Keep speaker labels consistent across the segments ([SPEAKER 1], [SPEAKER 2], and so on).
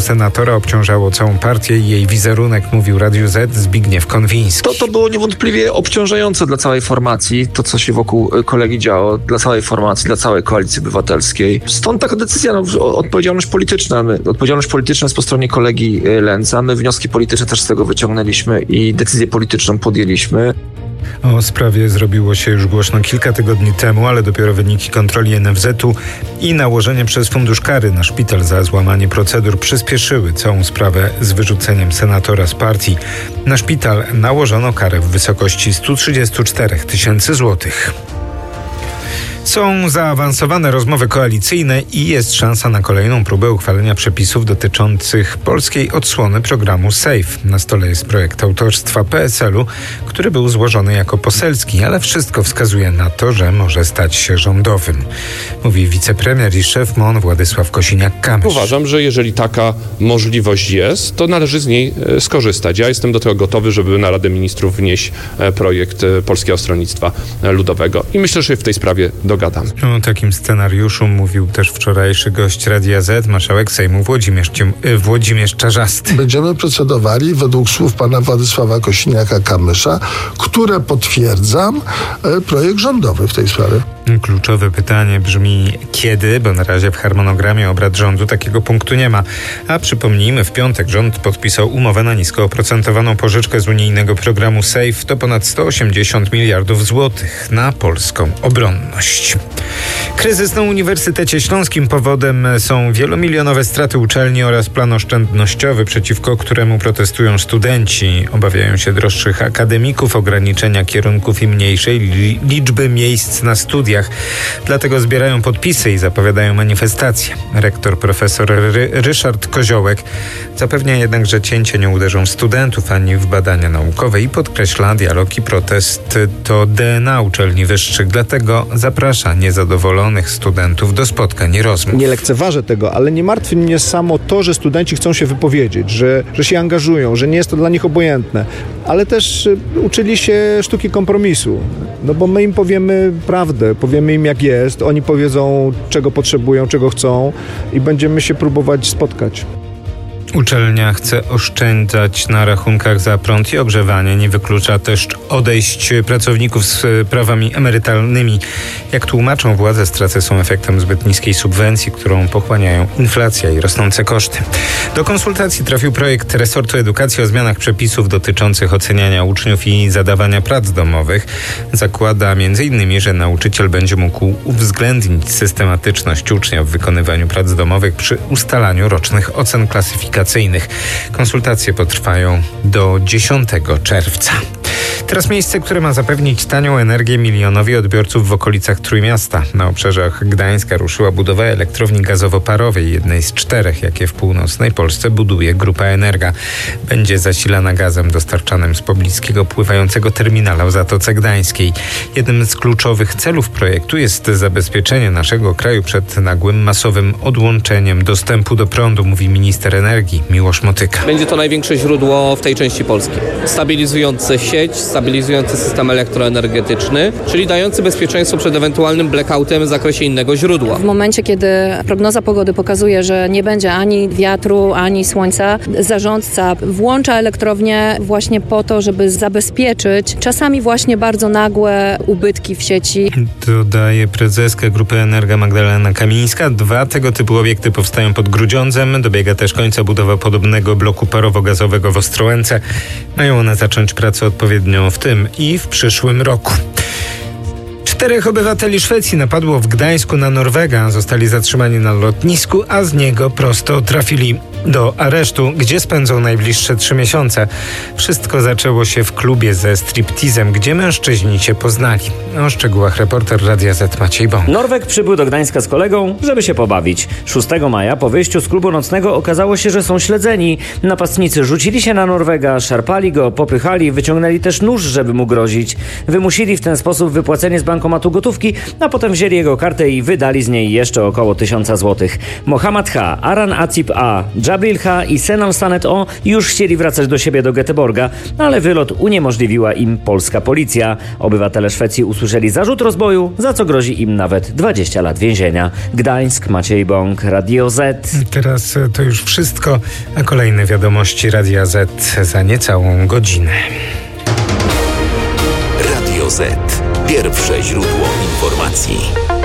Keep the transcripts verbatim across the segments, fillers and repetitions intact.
[SPEAKER 1] senatora obciążało całą partię i jej wizerunek, mówił Radiu Z Zbigniew Konwiński.
[SPEAKER 2] To, to było niewątpliwie obciążające dla całej formacji, to co się wokół kolegi działo, dla całej formacji, dla całej Koalicji Obywatelskiej. Stąd taka decyzja, no, odpowiedzialność polityczna. My, odpowiedzialność polityczna jest po stronie kolegi Lęca. My wnioski polityczne też z tego wyciągnęliśmy i decyzję polityczną podjęliśmy.
[SPEAKER 1] O sprawie zrobiło się już głośno kilka tygodni temu, ale dopiero wyniki kontroli N F Z-u i nałożenie przez fundusz kary na szpital za złamanie procedur przyspieszyły całą sprawę z wyrzuceniem senatora z partii. Na szpital nałożono karę w wysokości sto trzydzieści cztery tysięcy złotych. Są zaawansowane rozmowy koalicyjne i jest szansa na kolejną próbę uchwalenia przepisów dotyczących polskiej odsłony programu SAFE. Na stole jest projekt autorstwa P S L u, który był złożony jako poselski, ale wszystko wskazuje na to, że może stać się rządowym. Mówi wicepremier i szef M O N Władysław Kosiniak-Kamysz.
[SPEAKER 3] Uważam, że jeżeli taka możliwość jest, to należy z niej skorzystać. Ja jestem do tego gotowy, żeby na Radę Ministrów wnieść projekt Polskiego Stronnictwa Ludowego i myślę, że w tej sprawie dogadamy.
[SPEAKER 1] O takim scenariuszu mówił też wczorajszy gość Radia Z, marszałek Sejmu Włodzimierz, Włodzimierz Czarzasty.
[SPEAKER 4] Będziemy procedowali według słów pana Władysława Kosiniaka-Kamysza, które potwierdzam, projekt rządowy w tej sprawie.
[SPEAKER 1] Kluczowe pytanie brzmi kiedy, bo na razie w harmonogramie obrad rządu takiego punktu nie ma. A przypomnijmy, w piątek rząd podpisał umowę na nisko oprocentowaną pożyczkę z unijnego programu SAFE. To ponad sto osiemdziesiąt miliardów złotych na polską obronność. Kryzys na Uniwersytecie Śląskim. Powodem są wielomilionowe straty uczelni oraz plan oszczędnościowy, przeciwko któremu protestują studenci. Obawiają się droższych akademików, ograniczenia kierunków i mniejszej li- liczby miejsc na studiach. Dlatego zbierają podpisy i zapowiadają manifestacje. Rektor profesor Ry- Ryszard Koziołek zapewnia jednak, że cięcie nie uderzą w studentów ani w badania naukowe i podkreśla, dialog i protest to D N A uczelni wyższych. Dlatego zaprasza niezadowolonych studentów do spotkań i rozmów.
[SPEAKER 5] Nie lekceważę tego, ale nie martwi mnie samo to, że studenci chcą się wypowiedzieć, że, że się angażują, że nie jest to dla nich obojętne, ale też uczyli się sztuki kompromisu. No bo my im powiemy prawdę, powiemy im jak jest, oni powiedzą czego potrzebują, czego chcą i będziemy się próbować spotkać.
[SPEAKER 1] Uczelnia chce oszczędzać na rachunkach za prąd i ogrzewanie. Nie wyklucza też odejść pracowników z prawami emerytalnymi. Jak tłumaczą władze, straty są efektem zbyt niskiej subwencji, którą pochłaniają inflacja i rosnące koszty. Do konsultacji trafił projekt resortu edukacji o zmianach przepisów dotyczących oceniania uczniów i zadawania prac domowych. Zakłada między innymi, że nauczyciel będzie mógł uwzględnić systematyczność ucznia w wykonywaniu prac domowych przy ustalaniu rocznych ocen klasyfikacyjnych. Konsultacje potrwają do dziesiątego czerwca. Teraz miejsce, które ma zapewnić tanią energię milionowi odbiorców w okolicach Trójmiasta. Na obszarach Gdańska ruszyła budowa elektrowni gazowo-parowej, jednej z czterech, jakie w północnej Polsce buduje Grupa Energa. Będzie zasilana gazem dostarczanym z pobliskiego pływającego terminala w Zatoce Gdańskiej. Jednym z kluczowych celów projektu jest zabezpieczenie naszego kraju przed nagłym, masowym odłączeniem dostępu do prądu, mówi minister energii Miłosz Motyka.
[SPEAKER 6] Będzie to największe źródło w tej części Polski. Stabilizujące sieć, stabilizujący system elektroenergetyczny, czyli dający bezpieczeństwo przed ewentualnym blackoutem w zakresie innego źródła.
[SPEAKER 7] W momencie, kiedy prognoza pogody pokazuje, że nie będzie ani wiatru, ani słońca, zarządca włącza elektrownię właśnie po to, żeby zabezpieczyć czasami właśnie bardzo nagłe ubytki w sieci.
[SPEAKER 1] Dodaje prezeska Grupy Energa Magdalena Kamińska. Dwa tego typu obiekty powstają pod Grudziądzem. Dobiega też końca budowa podobnego bloku parowo-gazowego w Ostrołęce. Mają one zacząć pracę odpowiednio w tym i w przyszłym roku. Czterech obywateli Szwecji napadło w Gdańsku na Norwega. Zostali zatrzymani na lotnisku, a z niego prosto trafili do aresztu, gdzie spędzą najbliższe trzy miesiące. Wszystko zaczęło się w klubie ze striptizem, gdzie mężczyźni się poznali. O szczegółach reporter Radia Z Maciej Bąk.
[SPEAKER 8] Norweg przybył do Gdańska z kolegą, żeby się pobawić. szóstego maja po wyjściu z klubu nocnego okazało się, że są śledzeni. Napastnicy rzucili się na Norwega, szarpali go, popychali, wyciągnęli też nóż, żeby mu grozić. Wymusili w ten sposób wypłacenie z bankomatu gotówki, a potem wzięli jego kartę i wydali z niej jeszcze około tysiąca złotych. Mohammad H., Aran Acip A., Jabril H. i Senam Sanet O. już chcieli wracać do siebie do Göteborga, ale wylot uniemożliwiła im polska policja. Obywatele Szwecji usłyszeli zarzut rozboju, za co grozi im nawet dwadzieścia lat więzienia. Gdańsk, Maciej Bąk, Radio Z.
[SPEAKER 1] Teraz to już wszystko, a kolejne wiadomości Radia Z za niecałą godzinę.
[SPEAKER 9] Radio Z. Pierwsze źródło informacji.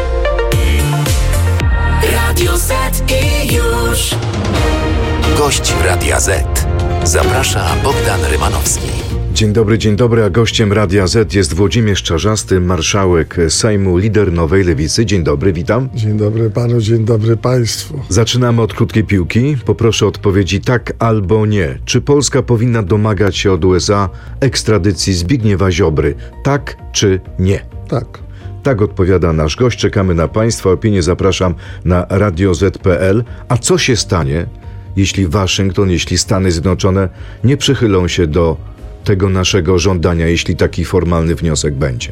[SPEAKER 9] Radio Z i już. Gość Radia Z. Zaprasza Bogdan Rymanowski.
[SPEAKER 10] Dzień dobry, dzień dobry, a gościem Radia Z jest Włodzimierz Czarzasty, marszałek Sejmu, lider Nowej Lewicy. Dzień dobry, witam.
[SPEAKER 4] Dzień dobry panu, dzień dobry państwu.
[SPEAKER 10] Zaczynamy od krótkiej piłki. Poproszę o odpowiedzi tak albo nie. Czy Polska powinna domagać się od U S A ekstradycji Zbigniewa Ziobry? Tak czy nie?
[SPEAKER 4] Tak.
[SPEAKER 10] Tak odpowiada nasz gość. Czekamy na Państwa opinię. Zapraszam na radio zet kropka pe el. A co się stanie, jeśli Waszyngton, jeśli Stany Zjednoczone nie przychylą się do tego naszego żądania, jeśli taki formalny wniosek będzie?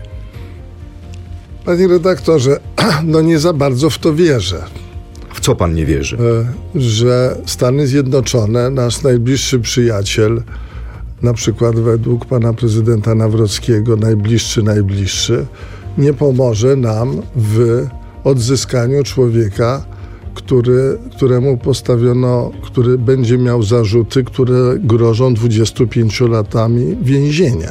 [SPEAKER 4] Panie redaktorze, no nie za bardzo w to wierzę.
[SPEAKER 10] W co pan nie wierzy?
[SPEAKER 4] Że Stany Zjednoczone, nasz najbliższy przyjaciel, na przykład według pana prezydenta Nawrockiego, najbliższy, najbliższy, nie pomoże nam w odzyskaniu człowieka, który, któremu postawiono, który będzie miał zarzuty, które grożą dwudziestu pięciu latami więzienia.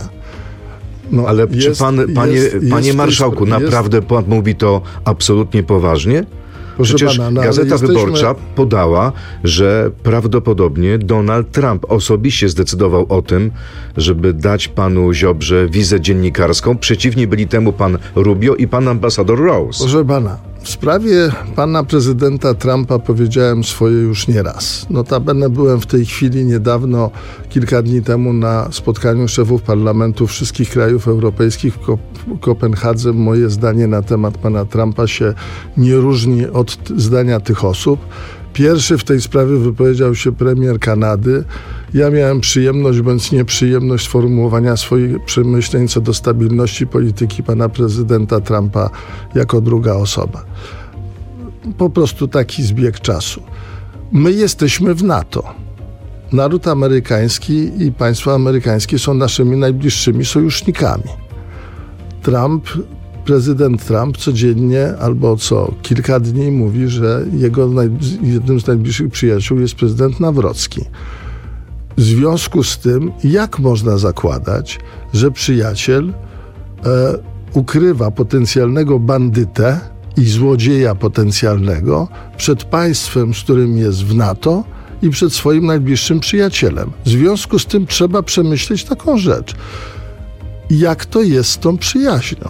[SPEAKER 10] No, ale jest, czy pan, panie, jest, panie jest, marszałku, jest, naprawdę pan mówi to absolutnie poważnie?
[SPEAKER 4] Proszę
[SPEAKER 10] Przecież
[SPEAKER 4] pana, no,
[SPEAKER 10] Gazeta
[SPEAKER 4] jesteśmy...
[SPEAKER 10] Wyborcza podała, że prawdopodobnie Donald Trump osobiście zdecydował o tym, żeby dać panu Ziobrze wizę dziennikarską. Przeciwni byli temu pan Rubio i pan ambasador Rose.
[SPEAKER 4] Proszę pana, w sprawie pana prezydenta Trumpa powiedziałem swoje już nieraz. Notabene byłem w tej chwili niedawno, kilka dni temu na spotkaniu szefów parlamentów wszystkich krajów europejskich w Ko- Kopenhadze. Moje zdanie na temat pana Trumpa się nie różni od t- zdania tych osób. Pierwszy w tej sprawie wypowiedział się premier Kanady. Ja miałem przyjemność bądź nieprzyjemność sformułowania swoich przemyśleń co do stabilności polityki pana prezydenta Trumpa jako druga osoba. Po prostu taki zbieg czasu. My jesteśmy w NATO. Naród amerykański i państwa amerykańskie są naszymi najbliższymi sojusznikami. Trump, prezydent Trump codziennie albo co kilka dni mówi, że jego naj, jednym z najbliższych przyjaciół jest prezydent Nawrocki. W związku z tym, jak można zakładać, że przyjaciel e, ukrywa potencjalnego bandytę i złodzieja potencjalnego przed państwem, z którym jest w NATO i przed swoim najbliższym przyjacielem? W związku z tym trzeba przemyśleć taką rzecz. Jak to jest z tą przyjaźnią?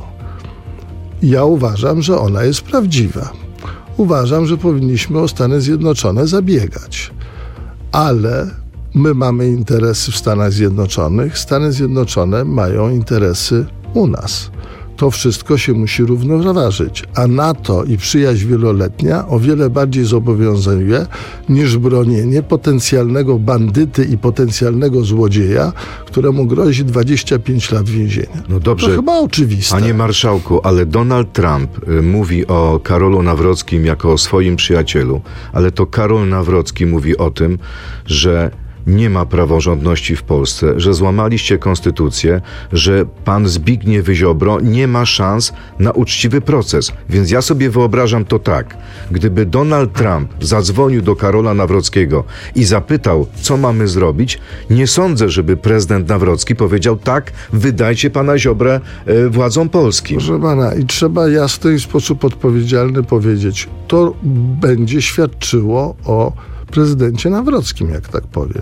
[SPEAKER 4] Ja uważam, że ona jest prawdziwa. Uważam, że powinniśmy o Stany Zjednoczone zabiegać. Ale my mamy interesy w Stanach Zjednoczonych, Stany Zjednoczone mają interesy u nas. To wszystko się musi równoważyć, a NATO i przyjaźń wieloletnia o wiele bardziej zobowiązuje niż bronienie potencjalnego bandyty i potencjalnego złodzieja, któremu grozi dwadzieścia pięć lat więzienia.
[SPEAKER 10] No dobrze,
[SPEAKER 4] to chyba oczywiste.
[SPEAKER 10] Panie marszałku, ale Donald Trump y, mówi o Karolu Nawrockim jako o swoim przyjacielu, ale to Karol Nawrocki mówi o tym, że nie ma praworządności w Polsce, że złamaliście konstytucję, że pan Zbigniew Ziobro nie ma szans na uczciwy proces. Więc ja sobie wyobrażam to tak. Gdyby Donald Trump zadzwonił do Karola Nawrockiego i zapytał, co mamy zrobić, nie sądzę, żeby prezydent Nawrocki powiedział tak, wydajcie pana Ziobrę e, władzom polskim.
[SPEAKER 4] Proszę pana, i trzeba jasno i w sposób odpowiedzialny powiedzieć, to będzie świadczyło o prezydencie Nawrockim, jak tak powiem.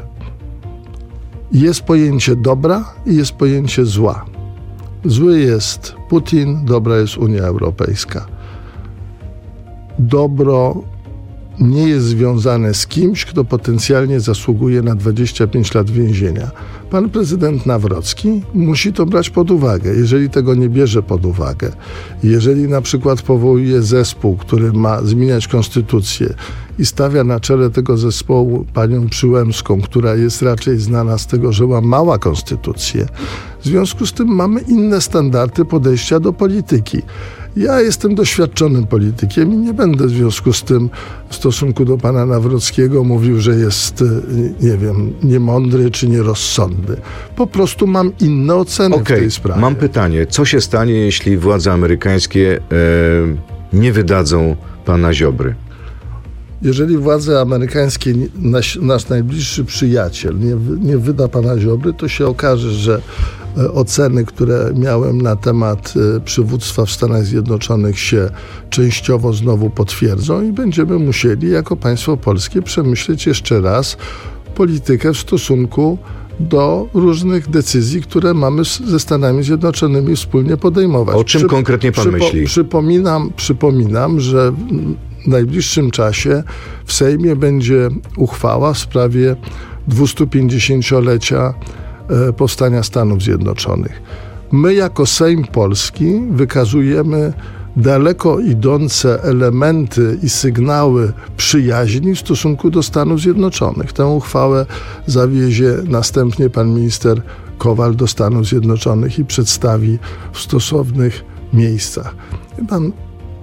[SPEAKER 4] Jest pojęcie dobra i jest pojęcie zła. Zły jest Putin, dobra jest Unia Europejska. Dobro nie jest związane z kimś, kto potencjalnie zasługuje na dwadzieścia pięć lat więzienia. Pan prezydent Nawrocki musi to brać pod uwagę. Jeżeli tego nie bierze pod uwagę, jeżeli na przykład powołuje zespół, który ma zmieniać konstytucję i stawia na czele tego zespołu panią Przyłębską, która jest raczej znana z tego, że łamała konstytucję, w związku z tym mamy inne standardy podejścia do polityki. Ja jestem doświadczonym politykiem i nie będę w związku z tym w stosunku do pana Nawrockiego mówił, że jest, nie wiem, niemądry czy nierozsądny. Po prostu mam inne oceny
[SPEAKER 10] okay,
[SPEAKER 4] w tej sprawie.
[SPEAKER 10] Mam pytanie. Co się stanie, jeśli władze amerykańskie e, nie wydadzą pana Ziobry?
[SPEAKER 4] Jeżeli władze amerykańskie, nasz, nasz najbliższy przyjaciel nie, nie wyda pana Ziobry, to się okaże, że oceny, które miałem na temat przywództwa w Stanach Zjednoczonych się częściowo znowu potwierdzą i będziemy musieli jako państwo polskie przemyśleć jeszcze raz politykę w stosunku do różnych decyzji, które mamy ze Stanami Zjednoczonymi wspólnie podejmować.
[SPEAKER 10] O czym Przy, konkretnie pan
[SPEAKER 4] przypo,
[SPEAKER 10] myśli?
[SPEAKER 4] Przypominam, przypominam, że w najbliższym czasie w Sejmie będzie uchwała w sprawie dwustupięćdziesięciolecia powstania Stanów Zjednoczonych. My jako Sejm Polski wykazujemy daleko idące elementy i sygnały przyjaźni w stosunku do Stanów Zjednoczonych. Tę uchwałę zawiezie następnie pan minister Kowal do Stanów Zjednoczonych i przedstawi w stosownych miejscach. Pan,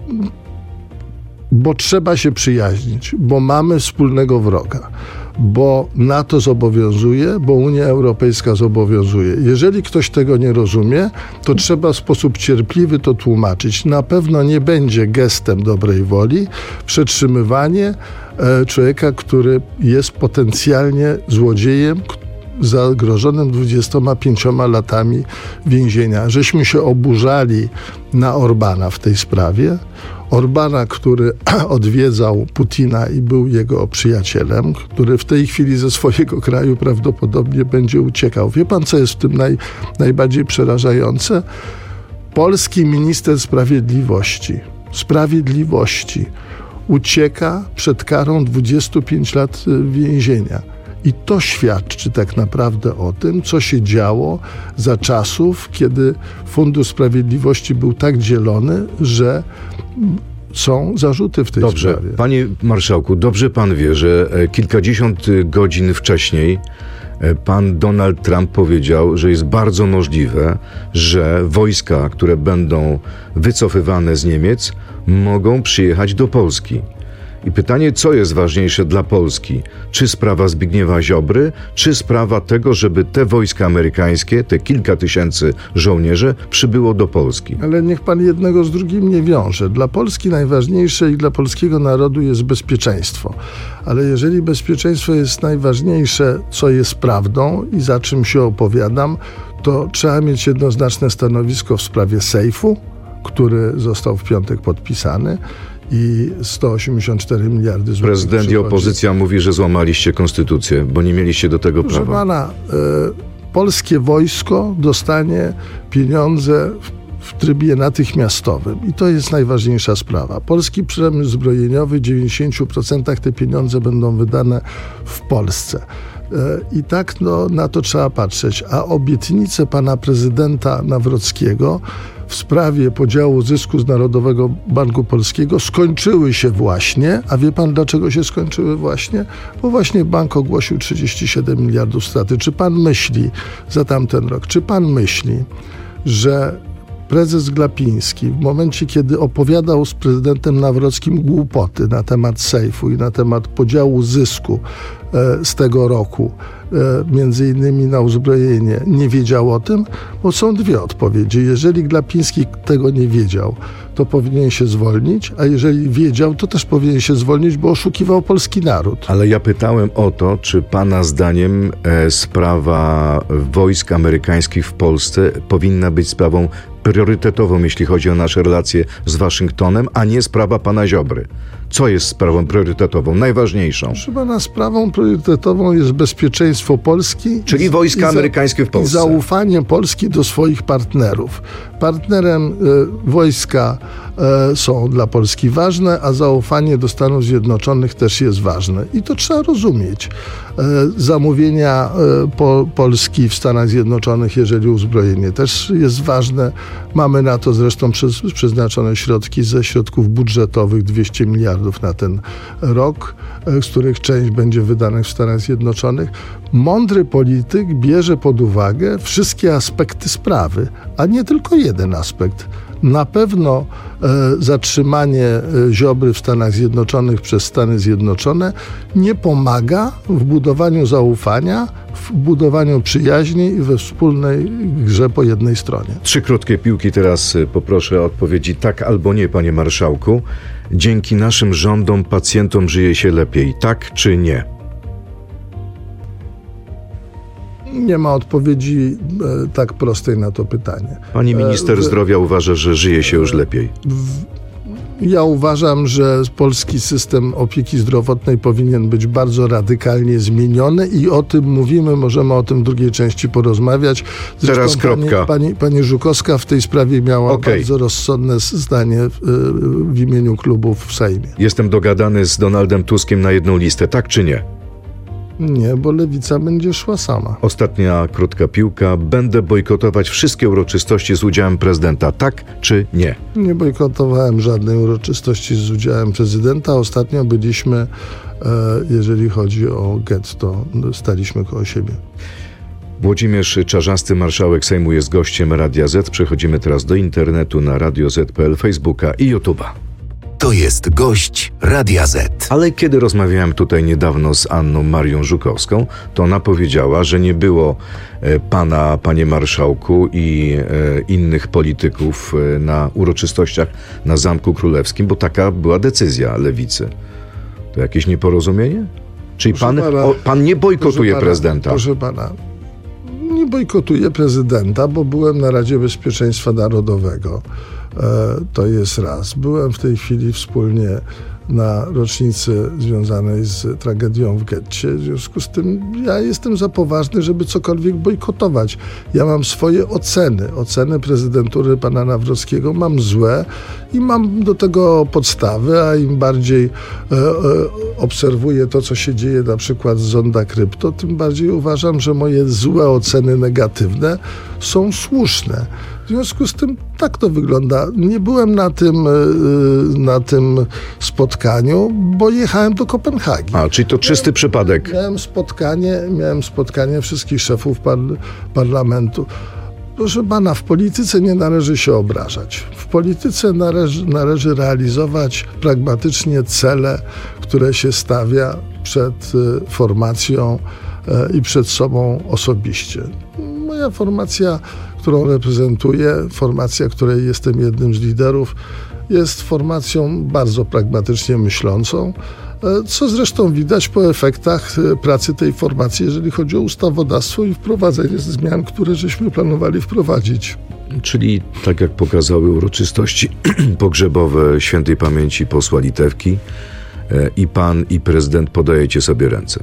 [SPEAKER 4] bo trzeba się przyjaźnić, bo mamy wspólnego wroga, bo NATO zobowiązuje, bo Unia Europejska zobowiązuje. Jeżeli ktoś tego nie rozumie, to trzeba w sposób cierpliwy to tłumaczyć. Na pewno nie będzie gestem dobrej woli przetrzymywanie e, człowieka, który jest potencjalnie złodziejem, zagrożonym dwudziestoma pięcioma latami więzienia. Żeśmy się oburzali na Orbana w tej sprawie. Orbana, który odwiedzał Putina i był jego przyjacielem, który w tej chwili ze swojego kraju prawdopodobnie będzie uciekał. Wie pan, co jest w tym naj, najbardziej przerażające? Polski minister sprawiedliwości, sprawiedliwości ucieka przed karą dwudziestu pięciu lat więzienia. I to świadczy tak naprawdę o tym, co się działo za czasów, kiedy Fundusz Sprawiedliwości był tak dzielony, że są zarzuty w tej
[SPEAKER 10] dobrze,
[SPEAKER 4] sprawie.
[SPEAKER 10] Panie marszałku, dobrze pan wie, że kilkadziesiąt godzin wcześniej pan Donald Trump powiedział, że jest bardzo możliwe, że wojska, które będą wycofywane z Niemiec, mogą przyjechać do Polski. I pytanie, co jest ważniejsze dla Polski? Czy sprawa Zbigniewa Ziobry, czy sprawa tego, żeby te wojska amerykańskie, te kilka tysięcy żołnierzy przybyło do Polski?
[SPEAKER 4] Ale niech pan jednego z drugim nie wiąże. Dla Polski najważniejsze i dla polskiego narodu jest bezpieczeństwo. Ale jeżeli bezpieczeństwo jest najważniejsze, co jest prawdą i za czym się opowiadam, to trzeba mieć jednoznaczne stanowisko w sprawie sejfu, który został w piątek podpisany, i sto osiemdziesiąt cztery miliardy złotych.
[SPEAKER 10] Prezydent
[SPEAKER 4] przychodzi.
[SPEAKER 10] I opozycja mówi, że złamaliście konstytucję, bo nie mieliście do tego
[SPEAKER 4] Proszę
[SPEAKER 10] prawa.
[SPEAKER 4] pana, y, polskie wojsko dostanie pieniądze w, w trybie natychmiastowym i to jest najważniejsza sprawa. Polski przemysł zbrojeniowy, w dziewięćdziesięciu procentach te pieniądze będą wydane w Polsce. I tak no, na to trzeba patrzeć. A obietnice pana prezydenta Nawrockiego w sprawie podziału zysku z Narodowego Banku Polskiego skończyły się właśnie. A wie pan, dlaczego się skończyły właśnie? Bo właśnie bank ogłosił trzydzieści siedem miliardów straty. Czy pan myśli za tamten rok, czy pan myśli, że prezes Glapiński w momencie, kiedy opowiadał z prezydentem Nawrockim głupoty na temat sejfu i na temat podziału zysku e, z tego roku, e, między innymi na uzbrojenie, nie wiedział o tym? Bo są dwie odpowiedzi. Jeżeli Glapiński tego nie wiedział, to powinien się zwolnić, a jeżeli wiedział, to też powinien się zwolnić, bo oszukiwał polski naród.
[SPEAKER 10] Ale ja pytałem o to, czy pana zdaniem e, sprawa wojsk amerykańskich w Polsce powinna być sprawą priorytetową, jeśli chodzi o nasze relacje z Waszyngtonem, a nie sprawa pana Ziobry. Co jest sprawą priorytetową, najważniejszą?
[SPEAKER 4] Proszę pana, sprawą priorytetową jest bezpieczeństwo Polski.
[SPEAKER 10] Czyli
[SPEAKER 4] i,
[SPEAKER 10] wojska
[SPEAKER 4] i za,
[SPEAKER 10] amerykańskie w Polsce.
[SPEAKER 4] I zaufanie Polski do swoich partnerów. Partnerem y, wojska y, są dla Polski ważne, a zaufanie do Stanów Zjednoczonych też jest ważne. I to trzeba rozumieć. Y, zamówienia y, po, Polski w Stanach Zjednoczonych, jeżeli uzbrojenie, też jest ważne. Mamy na to zresztą przez, przeznaczone środki ze środków budżetowych, dwieście miliardów na ten rok, z których część będzie wydanych w Stanach Zjednoczonych. Mądry polityk bierze pod uwagę wszystkie aspekty sprawy, a nie tylko jeden aspekt. Na pewno e, zatrzymanie e, Ziobry w Stanach Zjednoczonych przez Stany Zjednoczone nie pomaga w budowaniu zaufania, w budowaniu przyjaźni i we wspólnej grze po jednej stronie.
[SPEAKER 10] Trzy krótkie piłki teraz poproszę o odpowiedzi tak albo nie, panie marszałku. Dzięki naszym rządom pacjentom żyje się lepiej, tak czy nie?
[SPEAKER 4] Nie ma odpowiedzi e, tak prostej na to pytanie.
[SPEAKER 10] Pani minister
[SPEAKER 4] e,
[SPEAKER 10] zdrowia uważa, że żyje się już lepiej.
[SPEAKER 4] W, ja uważam, że polski system opieki zdrowotnej powinien być bardzo radykalnie zmieniony i o tym mówimy, możemy o tym w drugiej części porozmawiać. Zresztą
[SPEAKER 10] Teraz kropka.
[SPEAKER 4] Pani, pani, pani Żukowska w tej sprawie miała okay. bardzo rozsądne zdanie w, w imieniu klubów w Sejmie.
[SPEAKER 10] Jestem dogadany z Donaldem Tuskiem na jedną listę, tak czy nie?
[SPEAKER 4] Nie, bo Lewica będzie szła sama.
[SPEAKER 10] Ostatnia krótka piłka. Będę bojkotować wszystkie uroczystości z udziałem prezydenta, tak czy nie?
[SPEAKER 4] Nie bojkotowałem żadnej uroczystości z udziałem prezydenta. Ostatnio byliśmy, e, jeżeli chodzi o getto, staliśmy koło siebie.
[SPEAKER 10] Włodzimierz Czarzasty, marszałek Sejmu, jest gościem Radia Z. Przechodzimy teraz do internetu na radio zet kropka pe el, Facebooka i YouTube'a.
[SPEAKER 9] To jest gość Radia Z.
[SPEAKER 10] Ale kiedy rozmawiałem tutaj niedawno z Anną Marią Żukowską, to ona powiedziała, że nie było e, pana, panie marszałku i e, innych polityków e, na uroczystościach na Zamku Królewskim, bo taka była decyzja Lewicy. To jakieś nieporozumienie? Czyli pan, pana, o, pan nie bojkotuje
[SPEAKER 4] proszę
[SPEAKER 10] prezydenta?
[SPEAKER 4] Pana, proszę pana, nie bojkotuję prezydenta, bo byłem na Radzie Bezpieczeństwa Narodowego. To jest raz. Byłem w tej chwili wspólnie na rocznicy związanej z tragedią w getcie. W związku z tym ja jestem za poważny, żeby cokolwiek bojkotować. Ja mam swoje oceny. Oceny prezydentury pana Nawrockiego mam złe i mam do tego podstawy, a im bardziej e, e, obserwuję to, co się dzieje na przykład z Zonda Krypto, tym bardziej uważam, że moje złe oceny negatywne są słuszne. W związku z tym tak to wygląda. Nie byłem na tym, na tym spotkaniu, bo jechałem do Kopenhagi.
[SPEAKER 10] A, czyli to czysty miałem, przypadek.
[SPEAKER 4] Miałem spotkanie, miałem spotkanie wszystkich szefów par, parlamentu. Proszę pana, w polityce nie należy się obrażać. W polityce należy, należy realizować pragmatycznie cele, które się stawia przed formacją i przed sobą osobiście. Moja formacja, którą reprezentuję, formacja, której jestem jednym z liderów, jest formacją bardzo pragmatycznie myślącą, co zresztą widać po efektach pracy tej formacji, jeżeli chodzi o ustawodawstwo i wprowadzenie zmian, które żeśmy planowali wprowadzić.
[SPEAKER 10] Czyli tak jak pokazały uroczystości pogrzebowe świętej pamięci posła Litewki, i pan, i prezydent podajecie sobie ręce.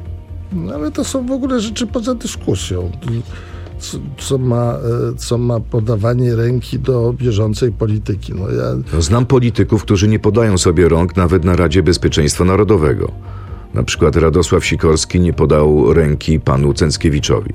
[SPEAKER 4] No ale to są w ogóle rzeczy poza dyskusją. Co, co, ma, co ma podawanie ręki do bieżącej polityki. No ja...
[SPEAKER 10] no, znam polityków, którzy nie podają sobie rąk nawet na Radzie Bezpieczeństwa Narodowego. Na przykład Radosław Sikorski nie podał ręki panu Cęckiewiczowi.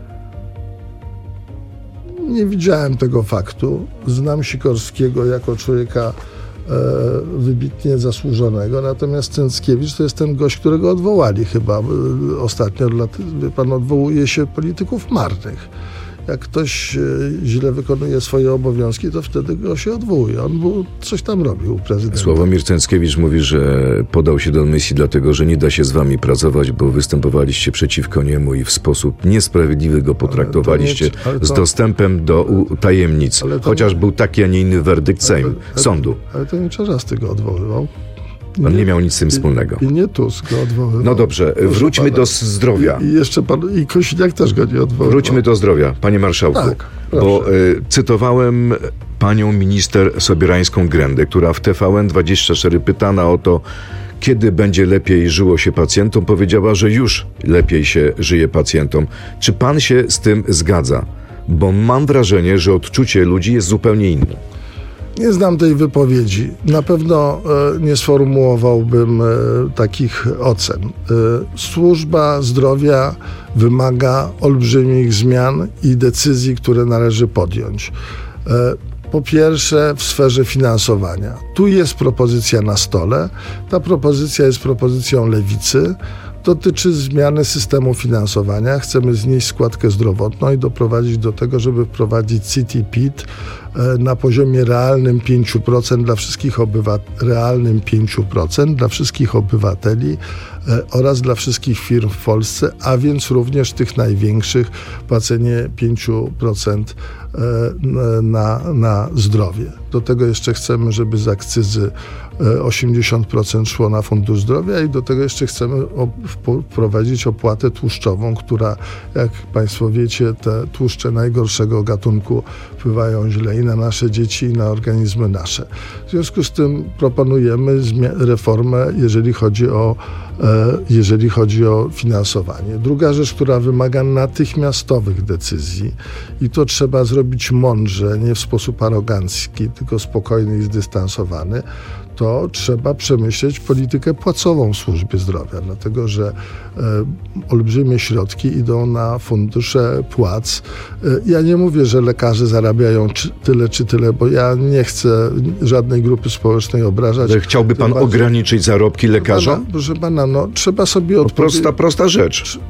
[SPEAKER 4] Nie widziałem tego faktu. Znam Sikorskiego jako człowieka wybitnie zasłużonego, natomiast Cęckiewicz to jest ten gość, którego odwołali chyba ostatnio. Pan odwołuje się polityków marnych. Jak ktoś źle wykonuje swoje obowiązki, to wtedy go się odwołuje. On był, coś tam robił, prezydent.
[SPEAKER 10] Sławomir Cęckiewicz mówi, że podał się do dymisji dlatego, że nie da się z wami pracować, bo występowaliście przeciwko niemu i w sposób niesprawiedliwy go potraktowaliście ale to nie, ale to, z dostępem do u, tajemnic. Chociaż nie, był taki, a nie inny werdykt Sejmu, ale, sądu.
[SPEAKER 4] Ale to nie Czarzasty go odwoływał.
[SPEAKER 10] On nie miał nic z tym wspólnego.
[SPEAKER 4] I, i nie Tusk go odwoływał.
[SPEAKER 10] No dobrze,
[SPEAKER 4] Proszę
[SPEAKER 10] wróćmy
[SPEAKER 4] pana.
[SPEAKER 10] do zdrowia.
[SPEAKER 4] I, I jeszcze pan, i Kosiniak też go nie odwoływał.
[SPEAKER 10] Wróćmy do zdrowia, panie marszałku.
[SPEAKER 4] Tak,
[SPEAKER 10] bo y, cytowałem panią minister Sobierańską-Grendę, która w T V N dwadzieścia cztery pytana o to, kiedy będzie lepiej żyło się pacjentom, powiedziała, że już lepiej się żyje pacjentom. Czy pan się z tym zgadza? Bo mam wrażenie, że odczucie ludzi jest zupełnie inne.
[SPEAKER 4] Nie znam tej wypowiedzi. Na pewno e, nie sformułowałbym e, takich ocen. E, służba zdrowia wymaga olbrzymich zmian i decyzji, które należy podjąć. E, po pierwsze w sferze finansowania. Tu jest propozycja na stole. Ta propozycja jest propozycją Lewicy. Dotyczy zmiany systemu finansowania. Chcemy znieść składkę zdrowotną i doprowadzić do tego, żeby wprowadzić C T P I T na poziomie realnym pięć procent dla wszystkich obywateli, realnym pięć procent dla wszystkich obywateli oraz dla wszystkich firm w Polsce, a więc również tych największych, płacenie pięć procent na, na zdrowie. Do tego jeszcze chcemy, żeby z akcyzy osiemdziesiąt procent szło na Fundusz Zdrowia i do tego jeszcze chcemy wprowadzić opłatę tłuszczową, która, jak Państwo wiecie, te tłuszcze najgorszego gatunku wpływają źle i na nasze dzieci, i na organizmy nasze. W związku z tym proponujemy reformę, jeżeli chodzi o jeżeli chodzi o finansowanie. Druga rzecz, która wymaga natychmiastowych decyzji i to trzeba zrobić mądrze, nie w sposób arogancki, tylko spokojny i zdystansowany, to trzeba przemyśleć politykę płacową w służbie zdrowia, dlatego że e, olbrzymie środki idą na fundusze płac. E, ja nie mówię, że lekarze zarabiają czy, tyle czy tyle, bo ja nie chcę żadnej grupy społecznej obrażać.
[SPEAKER 10] Ale chciałby pan bardziej ograniczyć zarobki lekarzom?
[SPEAKER 4] Proszę pana, no trzeba sobie odpowiedzieć.
[SPEAKER 10] Prosta, prosta rzecz.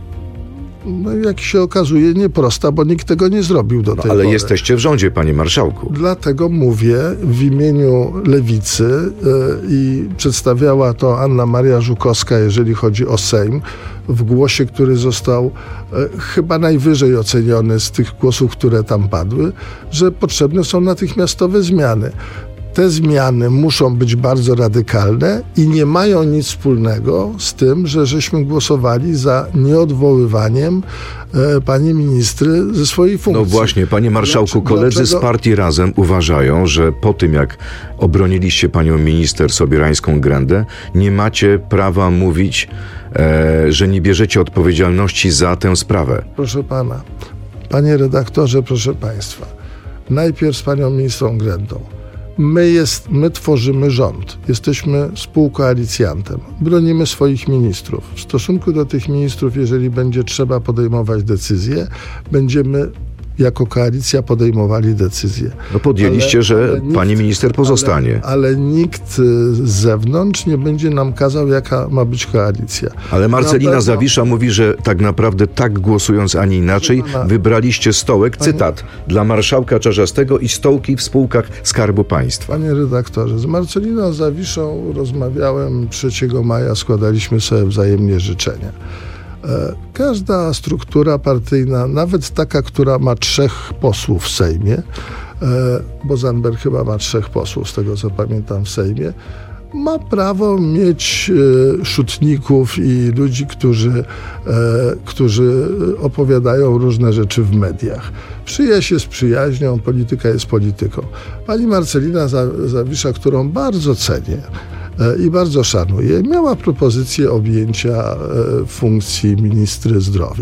[SPEAKER 4] No jak się okazuje, nieprosta, bo nikt tego nie zrobił do
[SPEAKER 10] no,
[SPEAKER 4] tej
[SPEAKER 10] ale
[SPEAKER 4] pory.
[SPEAKER 10] jesteście w rządzie, panie marszałku.
[SPEAKER 4] Dlatego mówię w imieniu Lewicy yy, i przedstawiała to Anna Maria Żukowska, jeżeli chodzi o Sejm, w głosie, który został yy, chyba najwyżej oceniony z tych głosów, które tam padły, że potrzebne są natychmiastowe zmiany. Te zmiany muszą być bardzo radykalne i nie mają nic wspólnego z tym, że żeśmy głosowali za nieodwoływaniem e, pani ministry ze swojej funkcji.
[SPEAKER 10] No właśnie, panie marszałku, koledzy Dlaczego? z partii Razem uważają, że po tym, jak obroniliście panią minister Sobierańską-Grendę, nie macie prawa mówić, e, że nie bierzecie odpowiedzialności za tę sprawę.
[SPEAKER 4] Proszę pana, panie redaktorze, proszę państwa, najpierw z panią ministrą Grendą. My, jest, my tworzymy rząd, jesteśmy współkoalicjantem, bronimy swoich ministrów. W stosunku do tych ministrów, jeżeli będzie trzeba podejmować decyzje, będziemy jako koalicja podejmowali decyzje.
[SPEAKER 10] No podjęliście, ale, że ale nikt, pani minister pozostanie.
[SPEAKER 4] Ale, ale nikt z zewnątrz nie będzie nam kazał, jaka ma być koalicja.
[SPEAKER 10] Ale Marcelina
[SPEAKER 4] pewno...
[SPEAKER 10] Zawisza mówi, że tak naprawdę tak głosując, a nie inaczej, pana... wybraliście stołek, pani... cytat, dla marszałka Czarzastego i stołki w spółkach Skarbu Państwa.
[SPEAKER 4] Panie redaktorze, z Marceliną Zawiszą rozmawiałem trzeciego maja, składaliśmy sobie wzajemnie życzenia. Każda struktura partyjna, nawet taka, która ma trzech posłów w Sejmie, bo Zandberg chyba ma trzech posłów, z tego co pamiętam, w Sejmie, ma prawo mieć szutników i ludzi, którzy, którzy opowiadają różne rzeczy w mediach. Przyjaźń jest przyjaźnią, polityka jest polityką. Pani Marcelina Zawisza, którą bardzo cenię i bardzo szanuję, miała propozycję objęcia funkcji ministry zdrowia.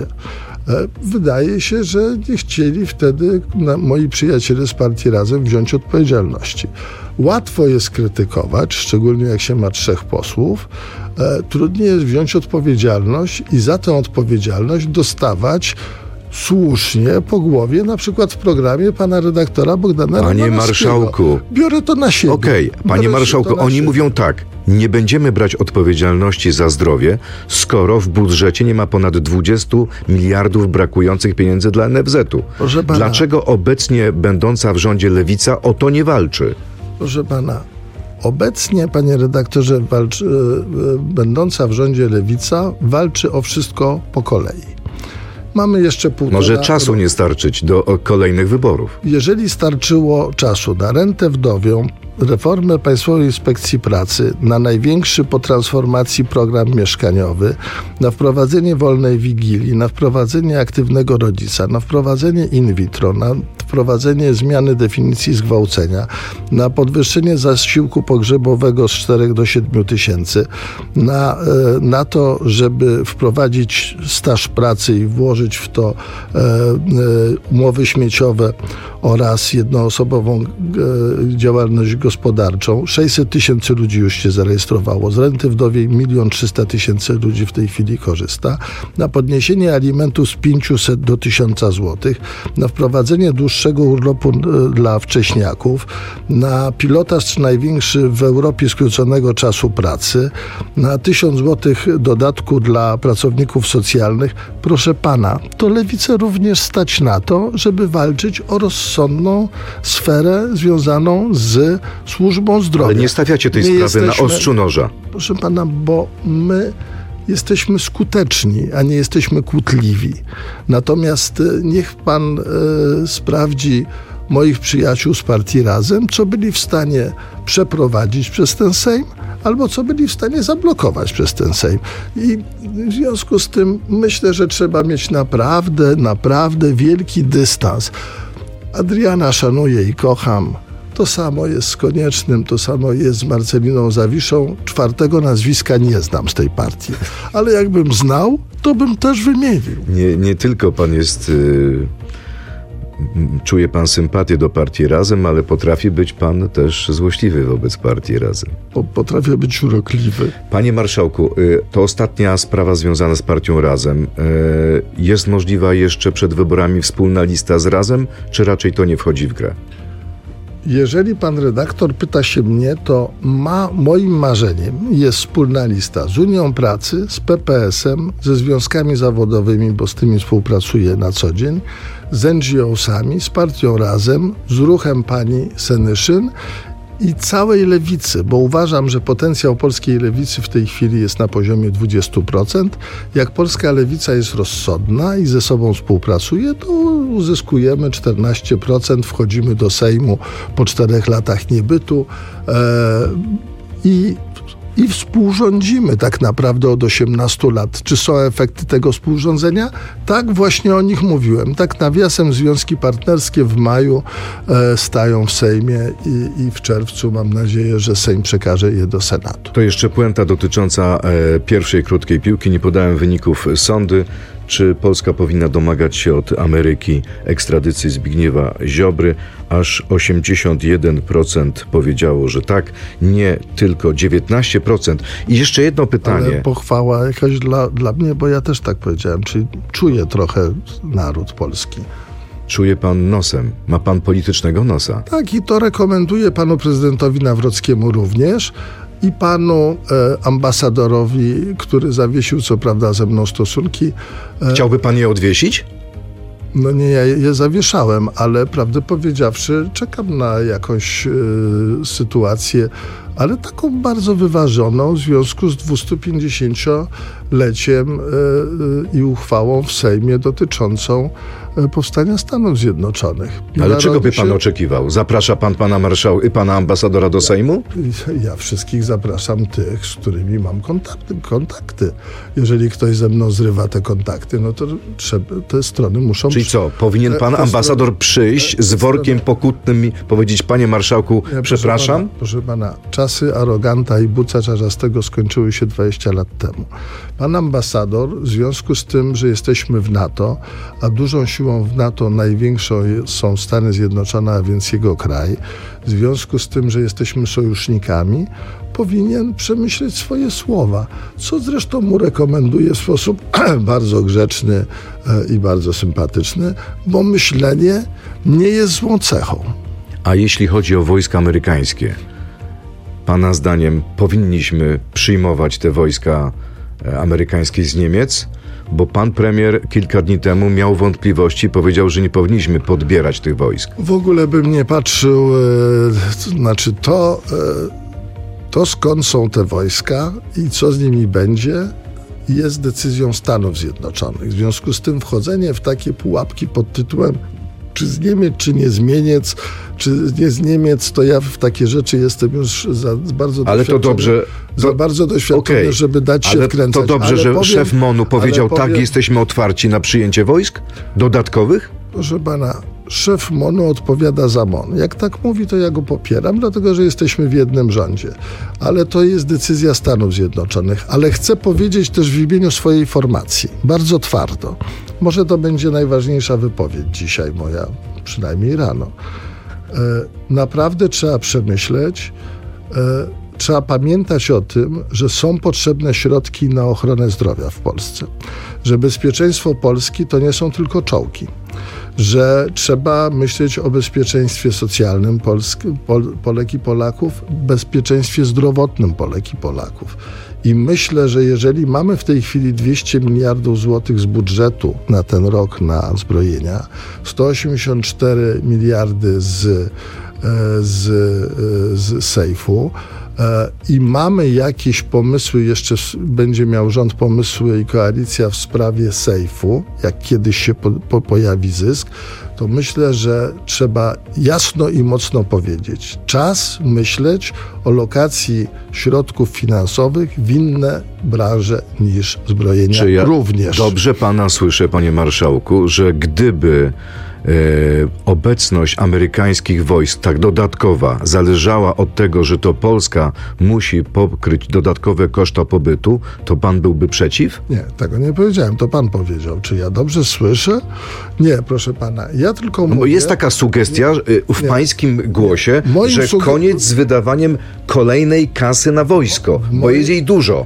[SPEAKER 4] Wydaje się, że nie chcieli wtedy moi przyjaciele z partii Razem wziąć odpowiedzialności. Łatwo jest krytykować, szczególnie jak się ma trzech posłów. Trudniej jest wziąć odpowiedzialność i za tę odpowiedzialność dostawać słusznie po głowie, na przykład w programie pana redaktora Bogdana
[SPEAKER 10] Panie marszałku.
[SPEAKER 4] Biorę to na siebie.
[SPEAKER 10] Okej, okay. Panie marszałku, oni siebie. mówią tak. Nie będziemy brać odpowiedzialności za zdrowie, skoro w budżecie nie ma ponad dwadzieścia miliardów brakujących pieniędzy dla N F Z-u.
[SPEAKER 4] Proszę pana,
[SPEAKER 10] Dlaczego obecnie będąca w rządzie Lewica o to nie walczy?
[SPEAKER 4] Proszę pana, obecnie, panie redaktorze, walczy, yy, będąca w rządzie Lewica walczy o wszystko po kolei. Mamy jeszcze półtora
[SPEAKER 10] Może czasu roku. nie starczyć do kolejnych wyborów.
[SPEAKER 4] Jeżeli starczyło czasu na rentę wdowią, reformę Państwowej Inspekcji Pracy, na największy po transformacji program mieszkaniowy, na wprowadzenie wolnej wigilii, na wprowadzenie aktywnego rodzica, na wprowadzenie in vitro, na wprowadzenie zmiany definicji zgwałcenia, na podwyższenie zasiłku pogrzebowego z czterech do siedmiu tysięcy, na, na to, żeby wprowadzić staż pracy i włożyć w to e, e, umowy śmieciowe oraz jednoosobową e, działalność gospodarczą. sześćset tysięcy ludzi już się zarejestrowało. Z renty wdowiej milion trzysta tysięcy ludzi w tej chwili korzysta. Na podniesienie alimentu z pięciuset do tysiąca złotych, na wprowadzenie dłuższego najdłuższego urlopu dla wcześniaków, na pilotaż największy w Europie skróconego czasu pracy, na tysiąc złotych dodatku dla pracowników socjalnych. Proszę pana, to lewicę również stać na to, żeby walczyć o rozsądną sferę związaną z służbą zdrowia.
[SPEAKER 10] Ale nie stawiacie tej
[SPEAKER 4] nie
[SPEAKER 10] sprawy
[SPEAKER 4] jesteśmy,
[SPEAKER 10] na ostrzu noża.
[SPEAKER 4] Proszę pana, bo my jesteśmy skuteczni, a nie jesteśmy kłótliwi. Natomiast niech pan e, sprawdzi moich przyjaciół z partii Razem, co byli w stanie przeprowadzić przez ten Sejm, albo co byli w stanie zablokować przez ten Sejm. I w związku z tym myślę, że trzeba mieć naprawdę, naprawdę wielki dystans. Adriana szanuję i kocham. To samo jest z Koniecznym, to samo jest z Marceliną Zawiszą. Czwartego nazwiska nie znam z tej partii. Ale jakbym znał, to bym też wymienił.
[SPEAKER 10] Nie, nie tylko pan jest... Yy... Czuje pan sympatię do partii Razem, ale potrafi być pan też złośliwy wobec partii Razem.
[SPEAKER 4] Po, potrafię być urokliwy.
[SPEAKER 10] Panie marszałku, to ostatnia sprawa związana z partią Razem. Jest możliwa jeszcze przed wyborami wspólna lista z Razem, czy raczej to nie wchodzi w grę?
[SPEAKER 4] Jeżeli pan redaktor pyta się mnie, to ma, moim marzeniem jest wspólna lista z Unią Pracy, z P P S-em, ze związkami zawodowymi, bo z tymi współpracuję na co dzień, z N G O-sami, z partią Razem, z ruchem pani Senyszyn i całej lewicy, bo uważam, że potencjał polskiej lewicy w tej chwili jest na poziomie dwadzieścia procent. Jak polska lewica jest rozsądna i ze sobą współpracuje, to uzyskujemy czternaście procent, wchodzimy do Sejmu po czterech latach niebytu e, i I współrządzimy tak naprawdę od osiemnastu lat. Czy są efekty tego współrządzenia? Tak, właśnie o nich mówiłem. Tak nawiasem związki partnerskie w maju e, stają w Sejmie i, i w czerwcu mam nadzieję, że Sejm przekaże je do Senatu.
[SPEAKER 10] To jeszcze puenta dotycząca e, pierwszej krótkiej piłki. Nie podałem wyników sądy. Czy Polska powinna domagać się od Ameryki ekstradycji Zbigniewa Ziobry? Aż osiemdziesiąt jeden procent powiedziało, że tak, nie tylko dziewiętnaście procent. I jeszcze jedno pytanie.
[SPEAKER 4] Ale pochwała jakaś dla, dla mnie, bo ja też tak powiedziałem, czyli czuję trochę naród polski.
[SPEAKER 10] Czuje pan nosem. Ma pan politycznego nosa.
[SPEAKER 4] Tak, i to rekomenduję panu prezydentowi Nawrockiemu również. I panu e, ambasadorowi, który zawiesił co prawda ze mną stosunki.
[SPEAKER 10] E, Chciałby pan je odwiesić?
[SPEAKER 4] No nie, ja je zawieszałem, ale prawdę powiedziawszy, czekam na jakąś e, sytuację, ale taką bardzo wyważoną w związku z dwustupięćdziesięcioleciem e, e, i uchwałą w Sejmie dotyczącą e, powstania Stanów Zjednoczonych.
[SPEAKER 10] Ale
[SPEAKER 4] Narodzi
[SPEAKER 10] czego by pan
[SPEAKER 4] się...
[SPEAKER 10] oczekiwał? Zaprasza pan pana marszałka i pana ambasadora do Sejmu?
[SPEAKER 4] Ja, ja wszystkich zapraszam tych, z którymi mam kontakty. kontakty. Jeżeli ktoś ze mną zrywa te kontakty, no to trzeba, te strony muszą...
[SPEAKER 10] Czyli co, powinien pan
[SPEAKER 4] te
[SPEAKER 10] ambasador
[SPEAKER 4] strony,
[SPEAKER 10] przyjść z workiem pokutnym i powiedzieć: panie marszałku,
[SPEAKER 4] ja,
[SPEAKER 10] przepraszam?
[SPEAKER 4] Proszę pana, proszę pana, czasy aroganta i buca czarzastego skończyły się dwadzieścia lat temu. Pan ambasador, w związku z tym, że jesteśmy w NATO, a dużą siłą w NATO największą są Stany Zjednoczone, a więc jego kraj, w związku z tym, że jesteśmy sojusznikami, powinien przemyśleć swoje słowa, co zresztą mu rekomenduję w sposób bardzo grzeczny i bardzo sympatyczny, bo myślenie nie jest złą cechą.
[SPEAKER 10] A jeśli chodzi o wojska amerykańskie, pana zdaniem powinniśmy przyjmować te wojska amerykańskie z Niemiec? Bo pan premier kilka dni temu miał wątpliwości, powiedział, że nie powinniśmy podbierać tych wojsk.
[SPEAKER 4] W ogóle bym nie patrzył, e, to znaczy to, e, to skąd są te wojska i co z nimi będzie, jest decyzją Stanów Zjednoczonych. W związku z tym wchodzenie w takie pułapki pod tytułem czy z Niemiec, czy nie z Mieniec, czy nie z Niemiec, to ja w takie rzeczy jestem już za bardzo
[SPEAKER 10] ale to dobrze,
[SPEAKER 4] za bardzo doświadczony, okay, żeby dać się
[SPEAKER 10] ale
[SPEAKER 4] wkręcać.
[SPEAKER 10] To dobrze, ale że powiem, szef MONU powiedział, powiem, tak, jesteśmy otwarci na przyjęcie wojsk dodatkowych?
[SPEAKER 4] Proszę pana, szef MONU odpowiada za MON. Jak tak mówi, to ja go popieram, dlatego że jesteśmy w jednym rządzie. Ale to jest decyzja Stanów Zjednoczonych. Ale chcę powiedzieć też w imieniu swojej formacji, bardzo twardo. Może to będzie najważniejsza wypowiedź dzisiaj moja, przynajmniej rano. E, naprawdę trzeba przemyśleć, e, trzeba pamiętać o tym, że są potrzebne środki na ochronę zdrowia w Polsce. Że bezpieczeństwo Polski to nie są tylko czołgi. że trzeba myśleć o bezpieczeństwie socjalnym Polsk, Pol, Polek i Polaków, bezpieczeństwie zdrowotnym Polek i Polaków. I myślę, że jeżeli mamy w tej chwili dwieście miliardów złotych z budżetu na ten rok na zbrojenia, sto osiemdziesiąt cztery miliardy z, z, z sejfu, i mamy jakieś pomysły, jeszcze będzie miał rząd pomysły i koalicja w sprawie sejfu, jak kiedyś się po, po, pojawi zysk, to myślę, że trzeba jasno i mocno powiedzieć. Czas myśleć o lokacji środków finansowych w inne branże niż zbrojenia.
[SPEAKER 10] Czy ja
[SPEAKER 4] również.
[SPEAKER 10] Dobrze pana słyszę, panie marszałku, że gdyby e, obecność amerykańskich wojsk, tak dodatkowa, zależała od tego, że to Polska musi pokryć dodatkowe koszta pobytu, to pan byłby przeciw?
[SPEAKER 4] Nie, tego nie powiedziałem. To pan powiedział. Czy ja dobrze słyszę? Nie, proszę pana. Ja tylko
[SPEAKER 10] no
[SPEAKER 4] mówię...
[SPEAKER 10] Bo jest taka sugestia w nie. pańskim głosie, Moim że suge... koniec z wydawaniem kolejnej kasy na wojsko, moim... bo jest jej dużo.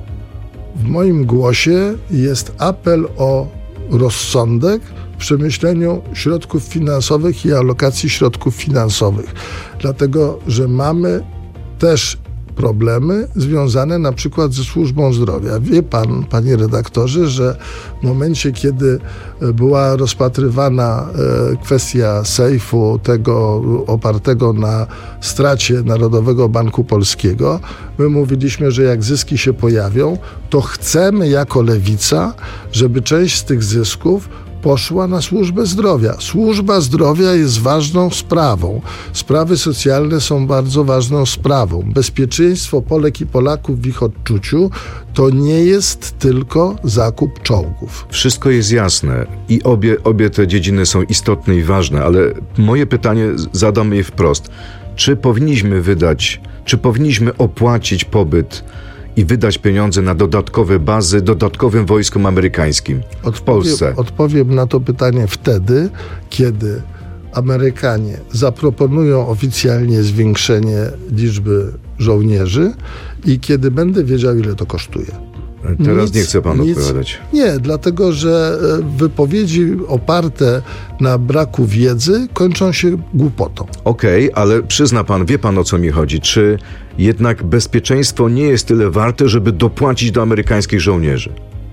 [SPEAKER 4] W moim głosie jest apel o rozsądek w przemyśleniu środków finansowych i alokacji środków finansowych. Dlatego, że mamy też problemy związane na przykład ze służbą zdrowia. Wie pan, panie redaktorze, że w momencie, kiedy była rozpatrywana kwestia sejfu, tego opartego na stracie Narodowego Banku Polskiego, my mówiliśmy, że jak zyski się pojawią, to chcemy jako Lewica, żeby część z tych zysków poszła na służbę zdrowia. Służba zdrowia jest ważną sprawą. Sprawy socjalne są bardzo ważną sprawą. Bezpieczeństwo Polek i Polaków w ich odczuciu to nie jest tylko zakup czołgów.
[SPEAKER 10] Wszystko jest jasne i obie, obie te dziedziny są istotne i ważne, ale moje pytanie zadam je wprost. Czy powinniśmy wydać, czy powinniśmy opłacić pobyt i wydać pieniądze na dodatkowe bazy dodatkowym wojskom amerykańskim
[SPEAKER 4] odpowiem,
[SPEAKER 10] w Polsce?
[SPEAKER 4] Odpowiem na to pytanie wtedy, kiedy Amerykanie zaproponują oficjalnie zwiększenie liczby żołnierzy i kiedy będę wiedział, ile to kosztuje.
[SPEAKER 10] Teraz
[SPEAKER 4] nic,
[SPEAKER 10] nie chce pan
[SPEAKER 4] nic,
[SPEAKER 10] odpowiadać.
[SPEAKER 4] Nie, dlatego że wypowiedzi oparte na braku wiedzy kończą się głupotą.
[SPEAKER 10] Okej, okay, ale przyzna pan, wie pan, o co mi chodzi. Czy jednak bezpieczeństwo nie jest tyle warte, żeby dopłacić do amerykańskich żołnierzy?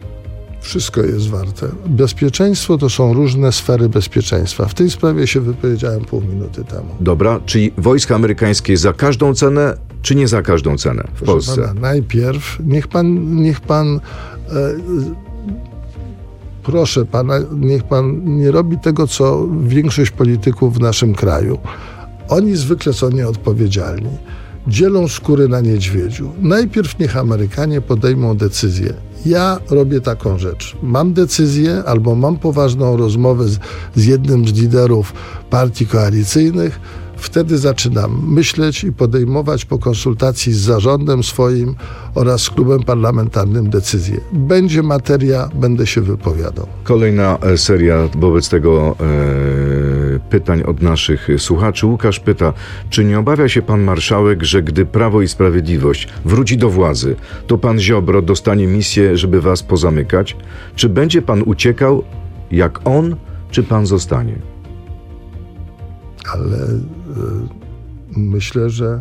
[SPEAKER 4] Wszystko jest warte. Bezpieczeństwo to są różne sfery bezpieczeństwa. W tej sprawie się wypowiedziałem pół minuty temu.
[SPEAKER 10] Dobra, czyli wojska amerykańskie za każdą cenę, czy nie za każdą cenę w
[SPEAKER 4] Proszę
[SPEAKER 10] Polsce?
[SPEAKER 4] Pana, najpierw niech pan, niech pan e, proszę pana, niech pan nie robi tego, co większość polityków w naszym kraju. Oni zwykle są nieodpowiedzialni. Dzielą skóry na niedźwiedziu. Najpierw niech Amerykanie podejmą decyzję. Ja robię taką rzecz. Mam decyzję albo mam poważną rozmowę z, z jednym z liderów partii koalicyjnych. Wtedy zaczynam myśleć i podejmować po konsultacji z zarządem swoim oraz z klubem parlamentarnym decyzję. Będzie materia, będę się wypowiadał.
[SPEAKER 10] Kolejna seria wobec tego e, pytań od naszych słuchaczy. Łukasz pyta, czy nie obawia się pan marszałek, że gdy Prawo i Sprawiedliwość wróci do władzy, to pan Ziobro dostanie misję, żeby was pozamykać? Czy będzie pan uciekał jak on, czy pan zostanie?
[SPEAKER 4] Ale y, myślę, że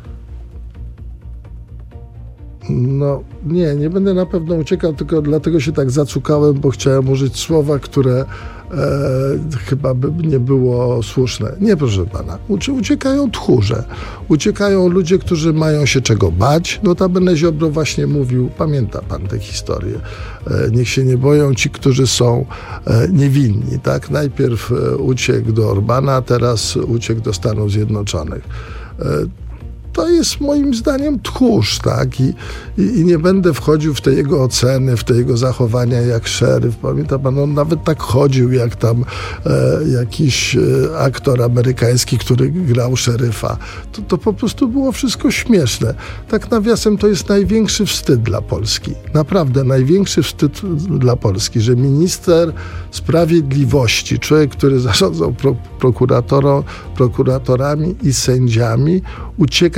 [SPEAKER 4] no nie, nie będę na pewno uciekał, tylko dlatego się tak zacukałem, bo chciałem użyć słowa, które e, chyba by nie było słuszne. Nie, proszę pana. Uciekają tchórze. Uciekają ludzie, którzy mają się czego bać. Notabene Ziobro właśnie mówił, pamięta pan tę historię, e, niech się nie boją ci, którzy są e, niewinni. Tak? Najpierw e, uciekł do Orbana, teraz uciekł do Stanów Zjednoczonych. E, To jest moim zdaniem tchórz, tak? I, i, I nie będę wchodził w te jego oceny, w te jego zachowania jak szeryf. Pamięta pan, on nawet tak chodził jak tam e, jakiś e, aktor amerykański, który grał szeryfa. To, to po prostu było wszystko śmieszne. Tak nawiasem, to jest największy wstyd dla Polski. Naprawdę największy wstyd dla Polski, że minister sprawiedliwości, człowiek, który zarządzał pro, prokuratorami i sędziami, ucieka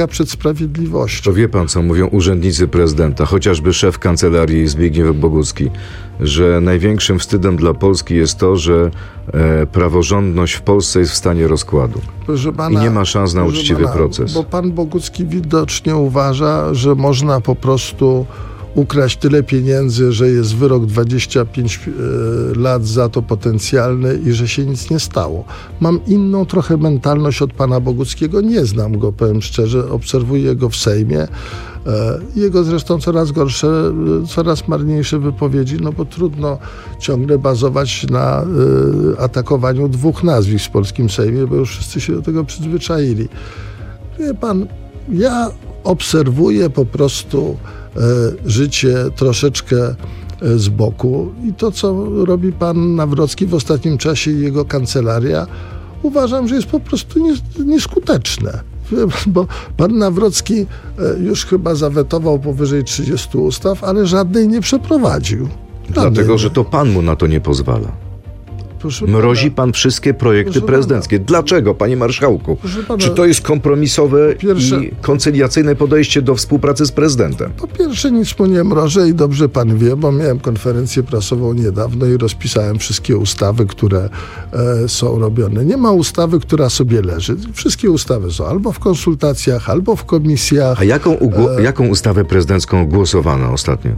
[SPEAKER 4] ucieka przed sprawiedliwością.
[SPEAKER 10] To wie pan, co mówią urzędnicy prezydenta, chociażby szef kancelarii Zbigniew Bogucki, że największym wstydem dla Polski jest to, że e, praworządność w Polsce jest w stanie rozkładu.
[SPEAKER 4] Proszę pana,
[SPEAKER 10] i nie ma szans na uczciwy
[SPEAKER 4] pana,
[SPEAKER 10] proces.
[SPEAKER 4] Bo pan Bogucki widocznie uważa, że można po prostu ukraść tyle pieniędzy, że jest wyrok dwadzieścia pięć lat za to potencjalny i że się nic nie stało. Mam inną trochę mentalność od pana Boguckiego. Nie znam go, powiem szczerze. Obserwuję go w Sejmie. Jego zresztą coraz gorsze, coraz marniejsze wypowiedzi, no bo trudno ciągle bazować na y, atakowaniu dwóch nazwisk w polskim Sejmie, bo już wszyscy się do tego przyzwyczaili. Wie pan, ja obserwuję po prostu y, życie troszeczkę y, z boku i to, co robi pan Nawrocki w ostatnim czasie i jego kancelaria, uważam, że jest po prostu nies- nieskuteczne. Bo pan Nawrocki już chyba zawetował powyżej trzydziestu ustaw, ale żadnej nie przeprowadził. Żadnej.
[SPEAKER 10] Dlatego, że to pan mu na to nie pozwala.
[SPEAKER 4] Proszę
[SPEAKER 10] Mrozi
[SPEAKER 4] pana,
[SPEAKER 10] pan wszystkie projekty
[SPEAKER 4] proszę
[SPEAKER 10] prezydenckie.
[SPEAKER 4] pana.
[SPEAKER 10] Dlaczego, panie marszałku?
[SPEAKER 4] Proszę pana,
[SPEAKER 10] Czy to jest kompromisowe
[SPEAKER 4] pierwsze-
[SPEAKER 10] i koncyliacyjne podejście do współpracy z prezydentem?
[SPEAKER 4] Po pierwsze, nic mu nie mrożę i dobrze pan wie, bo miałem konferencję prasową niedawno i rozpisałem wszystkie ustawy, które e, są robione. Nie ma ustawy, która sobie leży. Wszystkie ustawy są albo w konsultacjach, albo w komisjach.
[SPEAKER 10] A jaką, ugło-
[SPEAKER 4] E,
[SPEAKER 10] jaką ustawę prezydencką głosowano ostatnio?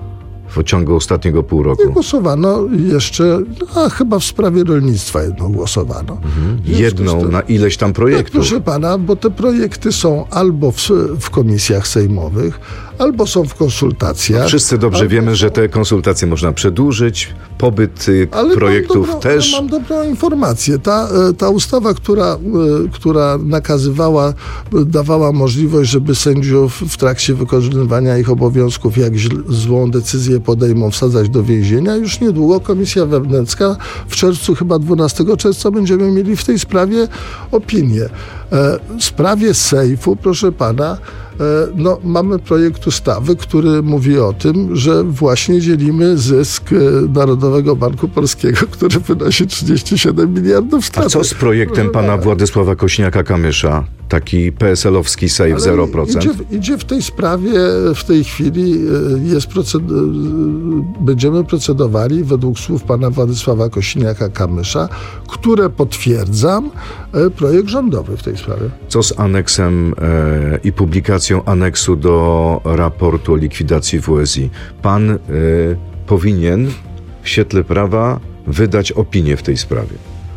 [SPEAKER 10] W ciągu ostatniego pół roku?
[SPEAKER 4] Nie głosowano jeszcze, a chyba w sprawie rolnictwa jedną głosowano. W związku z
[SPEAKER 10] Jedną
[SPEAKER 4] tym-
[SPEAKER 10] na ileś tam
[SPEAKER 4] Tak,
[SPEAKER 10] projektów.
[SPEAKER 4] proszę pana, bo te projekty są albo w, w komisjach sejmowych, albo są w konsultacjach.
[SPEAKER 10] Wszyscy dobrze
[SPEAKER 4] albo
[SPEAKER 10] wiemy,
[SPEAKER 4] są-
[SPEAKER 10] że te konsultacje można przedłużyć, pobyt y,
[SPEAKER 4] Ale
[SPEAKER 10] projektów
[SPEAKER 4] mam dobrą,
[SPEAKER 10] też.
[SPEAKER 4] ale mam dobrą informację. Ta, e, ta ustawa, która, e, która nakazywała, e, dawała możliwość, żeby sędziów w trakcie wykonywania ich obowiązków, jak źle- złą decyzję podejmą, wsadzać do więzienia, już niedługo Komisja Wewnętrzna w czerwcu, chyba dwunastego czerwca, będziemy mieli w tej sprawie opinię. E, W sprawie sejfu, proszę pana, e, no, mamy projekt ustawy, który mówi o tym, że właśnie dzielimy zysk e, Narodowego Banku Polskiego, który wynosi trzydzieści siedem miliardów
[SPEAKER 10] A
[SPEAKER 4] strat.
[SPEAKER 10] co z projektem pana Władysława Kośniaka-Kamysza? Taki P S L-owski sejf
[SPEAKER 4] Ale
[SPEAKER 10] zero procent?
[SPEAKER 4] Idzie, idzie w tej sprawie, w tej chwili e, jest proced... e, będziemy procedowali według słów pana Władysława Kośniaka-Kamysza, które potwierdzam, e, projekt rządowy w tej sprawie.
[SPEAKER 10] Co z aneksem e, i publikacją aneksu do raportu o likwidacji W S I? Pan e, powinien w świetle prawa wydać opinię w tej sprawie.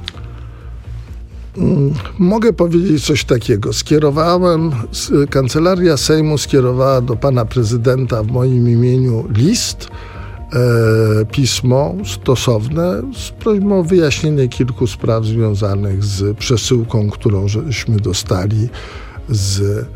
[SPEAKER 4] Mogę powiedzieć coś takiego. Skierowałem, s- Kancelaria Sejmu skierowała do pana prezydenta w moim imieniu list, e, pismo stosowne z prośbą o wyjaśnienie kilku spraw związanych z przesyłką, którą żeśmy dostali z, e,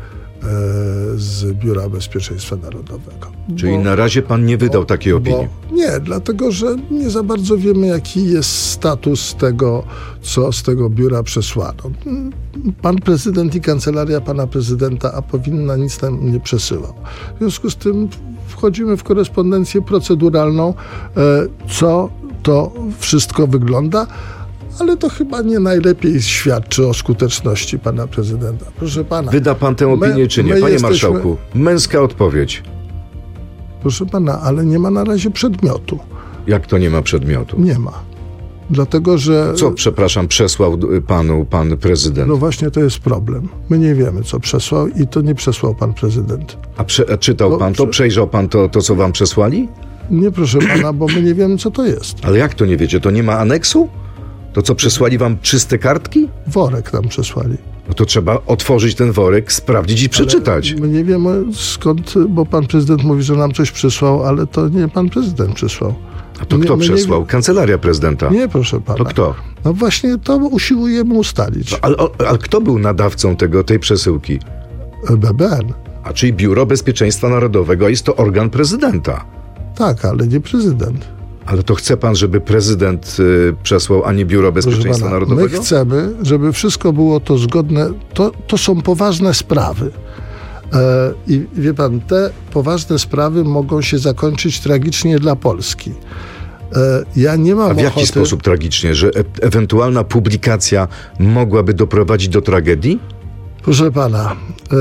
[SPEAKER 4] z Biura Bezpieczeństwa Narodowego.
[SPEAKER 10] Czyli
[SPEAKER 4] Bo-
[SPEAKER 10] na razie pan nie wydał takiej opinii.
[SPEAKER 4] Bo, nie, dlatego że nie za bardzo wiemy, jaki jest status tego, co z tego biura przesłano. Pan prezydent i kancelaria pana prezydenta, a powinna, nic nam nie przesyłał. W związku z tym wchodzimy w korespondencję proceduralną, e, co to wszystko wygląda. Ale to chyba nie najlepiej świadczy o skuteczności pana prezydenta. Proszę pana.
[SPEAKER 10] Wyda pan tę opinię,
[SPEAKER 4] my-
[SPEAKER 10] czy nie?
[SPEAKER 4] my
[SPEAKER 10] Panie
[SPEAKER 4] jesteśmy-
[SPEAKER 10] marszałku, męska odpowiedź.
[SPEAKER 4] Proszę pana, ale nie ma na razie przedmiotu.
[SPEAKER 10] Jak to nie ma przedmiotu?
[SPEAKER 4] Nie ma. Dlatego, że...
[SPEAKER 10] Co, przepraszam, przesłał d- panu pan prezydent?
[SPEAKER 4] No właśnie to jest problem. My nie wiemy, co przesłał i to nie przesłał pan prezydent.
[SPEAKER 10] A, prze, a czytał
[SPEAKER 4] No,
[SPEAKER 10] pan to?
[SPEAKER 4] prze-
[SPEAKER 10] Przejrzał pan to, to, co wam przesłali?
[SPEAKER 4] Nie, proszę pana, bo my nie wiemy, co to jest.
[SPEAKER 10] Ale jak to nie wiecie? To nie ma aneksu? To co, przesłali wam czyste kartki?
[SPEAKER 4] Worek nam przesłali.
[SPEAKER 10] No to trzeba otworzyć ten worek, sprawdzić i przeczytać.
[SPEAKER 4] Ale my nie wiemy skąd, bo pan prezydent mówi, że nam coś przysłał, ale to nie pan prezydent przysłał.
[SPEAKER 10] A to
[SPEAKER 4] My
[SPEAKER 10] kto
[SPEAKER 4] nie- my nie
[SPEAKER 10] przesłał?
[SPEAKER 4] wie-
[SPEAKER 10] Kancelaria prezydenta.
[SPEAKER 4] Nie, proszę pana.
[SPEAKER 10] To kto?
[SPEAKER 4] No właśnie to usiłujemy ustalić.
[SPEAKER 10] Ale, ale kto był nadawcą tego, tej przesyłki?
[SPEAKER 4] B B N.
[SPEAKER 10] A czyli Biuro Bezpieczeństwa Narodowego, a jest to organ prezydenta.
[SPEAKER 4] Tak, ale nie prezydent.
[SPEAKER 10] Ale to chce pan, żeby prezydent y, przesłał, a nie Biuro
[SPEAKER 4] Proszę
[SPEAKER 10] Bezpieczeństwa
[SPEAKER 4] pana,
[SPEAKER 10] Narodowego?
[SPEAKER 4] my chcemy, żeby wszystko było to zgodne. To, to są poważne sprawy. E, I wie pan, te poważne sprawy mogą się zakończyć tragicznie dla Polski. E, ja nie mam
[SPEAKER 10] A w jaki
[SPEAKER 4] ochoty...
[SPEAKER 10] sposób tragicznie? Że e- ewentualna publikacja mogłaby doprowadzić do tragedii?
[SPEAKER 4] Proszę pana,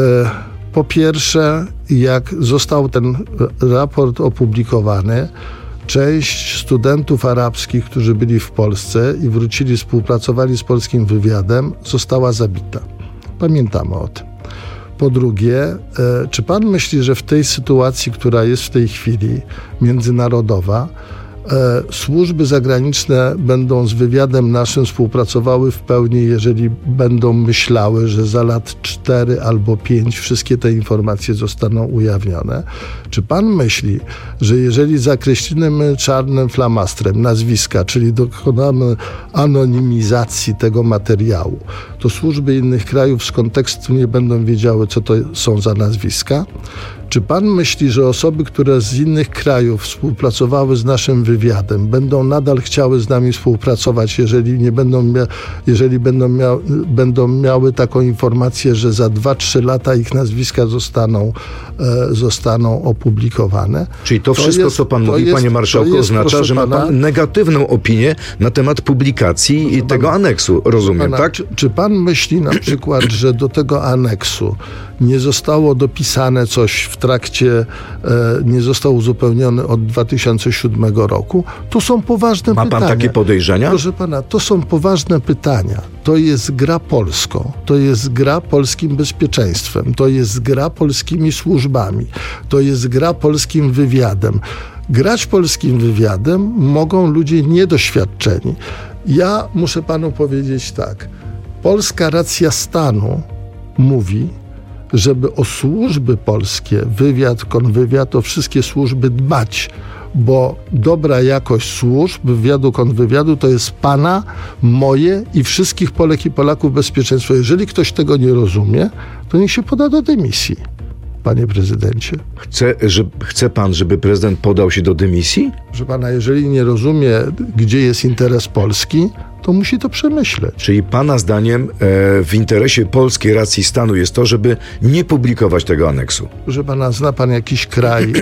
[SPEAKER 4] po pierwsze, jak został ten raport opublikowany, część studentów arabskich, którzy byli w Polsce i wrócili, współpracowali z polskim wywiadem, została zabita. Pamiętamy o tym. Po drugie, czy pan myśli, że w tej sytuacji, która jest w tej chwili międzynarodowa, służby zagraniczne będą z wywiadem naszym współpracowały w pełni, jeżeli będą myślały, że za lat cztery albo pięć wszystkie te informacje zostaną ujawnione? Czy pan myśli, że jeżeli zakreślimy czarnym flamastrem nazwiska, czyli dokonamy anonimizacji tego materiału, to służby innych krajów z kontekstu nie będą wiedziały, co to są za nazwiska? Czy pan myśli, że osoby, które z innych krajów współpracowały z naszym wywiadem, będą nadal chciały z nami współpracować, jeżeli nie będą, mia- jeżeli będą, mia- będą miały taką informację, że za dwa trzy lata ich nazwiska zostaną, e, zostaną opublikowane?
[SPEAKER 10] Czyli to, to wszystko, jest, co pan mówi, jest, panie marszałku, jest, oznacza, że ma pan pana, negatywną opinię na temat publikacji tego pana, aneksu. Rozumiem, pana, tak?
[SPEAKER 4] Czy, czy pan myśli na przykład, że do tego aneksu nie zostało dopisane coś w trakcie, e, nie został uzupełniony od dwa tysiące siódmego roku? To są poważne
[SPEAKER 10] Ma
[SPEAKER 4] pytania.
[SPEAKER 10] Ma pan takie podejrzenia?
[SPEAKER 4] Proszę pana, to są poważne pytania. To jest gra polską. To jest gra polskim bezpieczeństwem. To jest gra polskimi służbami. To jest gra polskim wywiadem. Grać polskim wywiadem mogą ludzie niedoświadczeni. Ja muszę panu powiedzieć tak. Polska racja stanu mówi, żeby o służby polskie, wywiad, konwywiad, o wszystkie służby dbać, bo dobra jakość służb, wywiadu, konwywiadu to jest pana, moje i wszystkich Polek i Polaków bezpieczeństwo. Jeżeli ktoś tego nie rozumie, to niech się poda do dymisji, panie prezydencie.
[SPEAKER 10] Chce, że, chce pan, żeby prezydent podał się do dymisji?
[SPEAKER 4] Proszę pana, jeżeli nie rozumie, gdzie jest interes Polski, to musi to przemyśleć.
[SPEAKER 10] Czyli pana zdaniem e, w interesie polskiej racji stanu jest to, żeby nie publikować tego aneksu?
[SPEAKER 4] Proszę pana, zna pan jakiś kraj, e,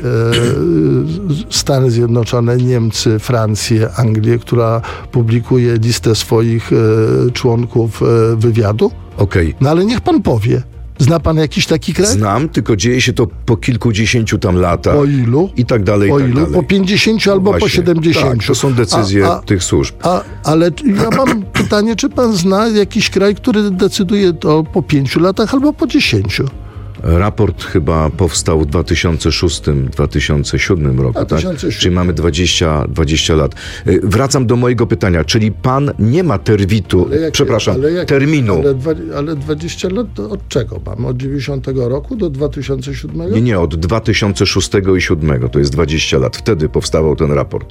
[SPEAKER 4] Stany Zjednoczone, Niemcy, Francję, Anglię, która publikuje listę swoich e, członków e, wywiadu?
[SPEAKER 10] Okej.
[SPEAKER 4] No ale niech pan powie. Zna pan jakiś taki kraj?
[SPEAKER 10] Znam, tylko dzieje się to po kilkudziesięciu tam latach.
[SPEAKER 4] Po ilu?
[SPEAKER 10] I tak dalej,
[SPEAKER 4] po
[SPEAKER 10] i tak
[SPEAKER 4] ilu?
[SPEAKER 10] dalej.
[SPEAKER 4] Po pięćdziesięciu albo
[SPEAKER 10] Właśnie,
[SPEAKER 4] po siedemdziesięciu.
[SPEAKER 10] Tak, to są decyzje
[SPEAKER 4] a, a,
[SPEAKER 10] tych służb.
[SPEAKER 4] A, ale ja mam pytanie, czy pan zna jakiś kraj, który decyduje to po pięciu latach albo po dziesięciu?
[SPEAKER 10] Raport chyba powstał w dwa tysiące szóstym dwa tysiące siódmym roku,
[SPEAKER 4] dwa tysiące siódmy.
[SPEAKER 10] Tak? Czyli mamy dwadzieścia, dwadzieścia lat. Wracam do mojego pytania, czyli pan nie ma terwitu, jakie, przepraszam, jakie, terminu.
[SPEAKER 4] Ale, dwa, ale dwadzieścia lat od czego mamy? Od dziewięćdziesiątego roku do dwa tysiące siódmego?
[SPEAKER 10] Nie, nie, od dwa tysiące szóstego i dwa tysiące siódmego, to jest dwadzieścia lat. Wtedy powstawał ten raport.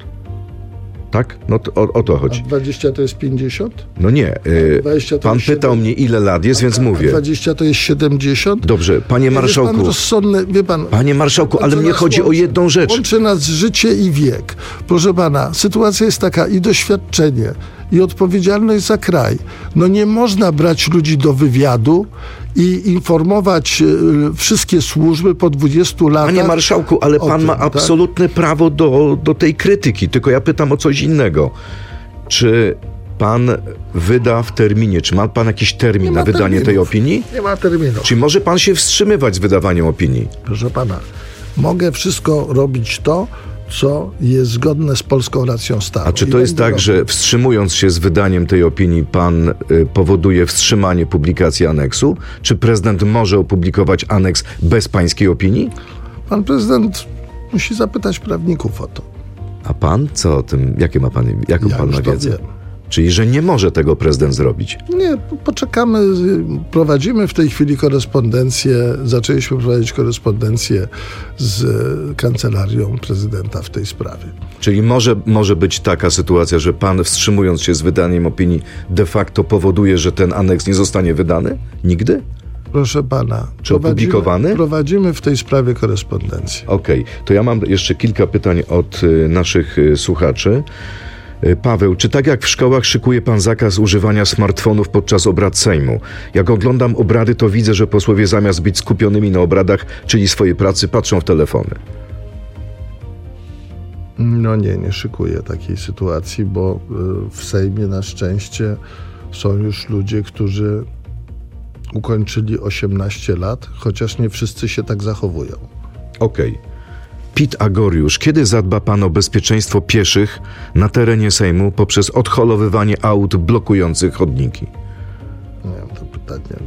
[SPEAKER 10] Tak? No to, o, o to chodzi.
[SPEAKER 4] A dwadzieścia to jest pięćdziesiąt?
[SPEAKER 10] No nie. Yy, pan pytał mnie, ile lat jest, a, więc mówię.
[SPEAKER 4] dwadzieścia to jest siedemdziesiąt?
[SPEAKER 10] Dobrze, panie marszałku.
[SPEAKER 4] Jest pan rozsądny, wie pan.
[SPEAKER 10] Panie marszałku, ale mnie chodzi łączy, o jedną rzecz.
[SPEAKER 4] Łączy nas życie i wiek. Proszę pana, sytuacja jest taka i doświadczenie, i odpowiedzialność za kraj. No nie można brać ludzi do wywiadu i informować y, wszystkie służby po dwudziestu latach.
[SPEAKER 10] Panie marszałku, ale pan tym, ma absolutne tak? prawo do, do tej krytyki, tylko ja pytam o coś innego. Czy pan wyda w terminie, czy ma pan jakiś termin na wydanie terminów. tej opinii?
[SPEAKER 4] Nie ma terminu.
[SPEAKER 10] Czy może pan się wstrzymywać z wydawaniem opinii?
[SPEAKER 4] Proszę pana, mogę wszystko robić to, co jest zgodne z polską racją stanu.
[SPEAKER 10] A czy to jest tak, robił. że wstrzymując się z wydaniem tej opinii, pan y, powoduje wstrzymanie publikacji aneksu? Czy prezydent może opublikować aneks bez pańskiej opinii?
[SPEAKER 4] Pan prezydent musi zapytać prawników o to.
[SPEAKER 10] A pan co o tym, jakie ma pan, jaką
[SPEAKER 4] ja
[SPEAKER 10] pan ma wiedzę?
[SPEAKER 4] Wiem.
[SPEAKER 10] Czyli, że nie może tego prezydent zrobić?
[SPEAKER 4] Nie, poczekamy. Prowadzimy w tej chwili korespondencję, zaczęliśmy prowadzić korespondencję z kancelarią prezydenta w tej sprawie.
[SPEAKER 10] Czyli może, może być taka sytuacja, że pan wstrzymując się z wydaniem opinii de facto powoduje, że ten aneks nie zostanie wydany? Nigdy?
[SPEAKER 4] Proszę pana.
[SPEAKER 10] Czy opublikowany?
[SPEAKER 4] Prowadzimy w tej sprawie korespondencję.
[SPEAKER 10] Okej, okay. To ja mam jeszcze kilka pytań od y, naszych y, słuchaczy. Paweł, czy tak jak w szkołach szykuje pan zakaz używania smartfonów podczas obrad Sejmu? Jak oglądam obrady, to widzę, że posłowie zamiast być skupionymi na obradach, czyli swojej pracy, patrzą w telefony.
[SPEAKER 4] No nie, nie szykuję takiej sytuacji, bo w Sejmie na szczęście są już ludzie, którzy ukończyli osiemnaście lat, chociaż nie wszyscy się tak zachowują.
[SPEAKER 10] Okej. Okay. Pit Agoriusz, kiedy zadba pan o bezpieczeństwo pieszych na terenie Sejmu poprzez odholowywanie aut blokujących chodniki?
[SPEAKER 4] Nie wiem, to pytanie...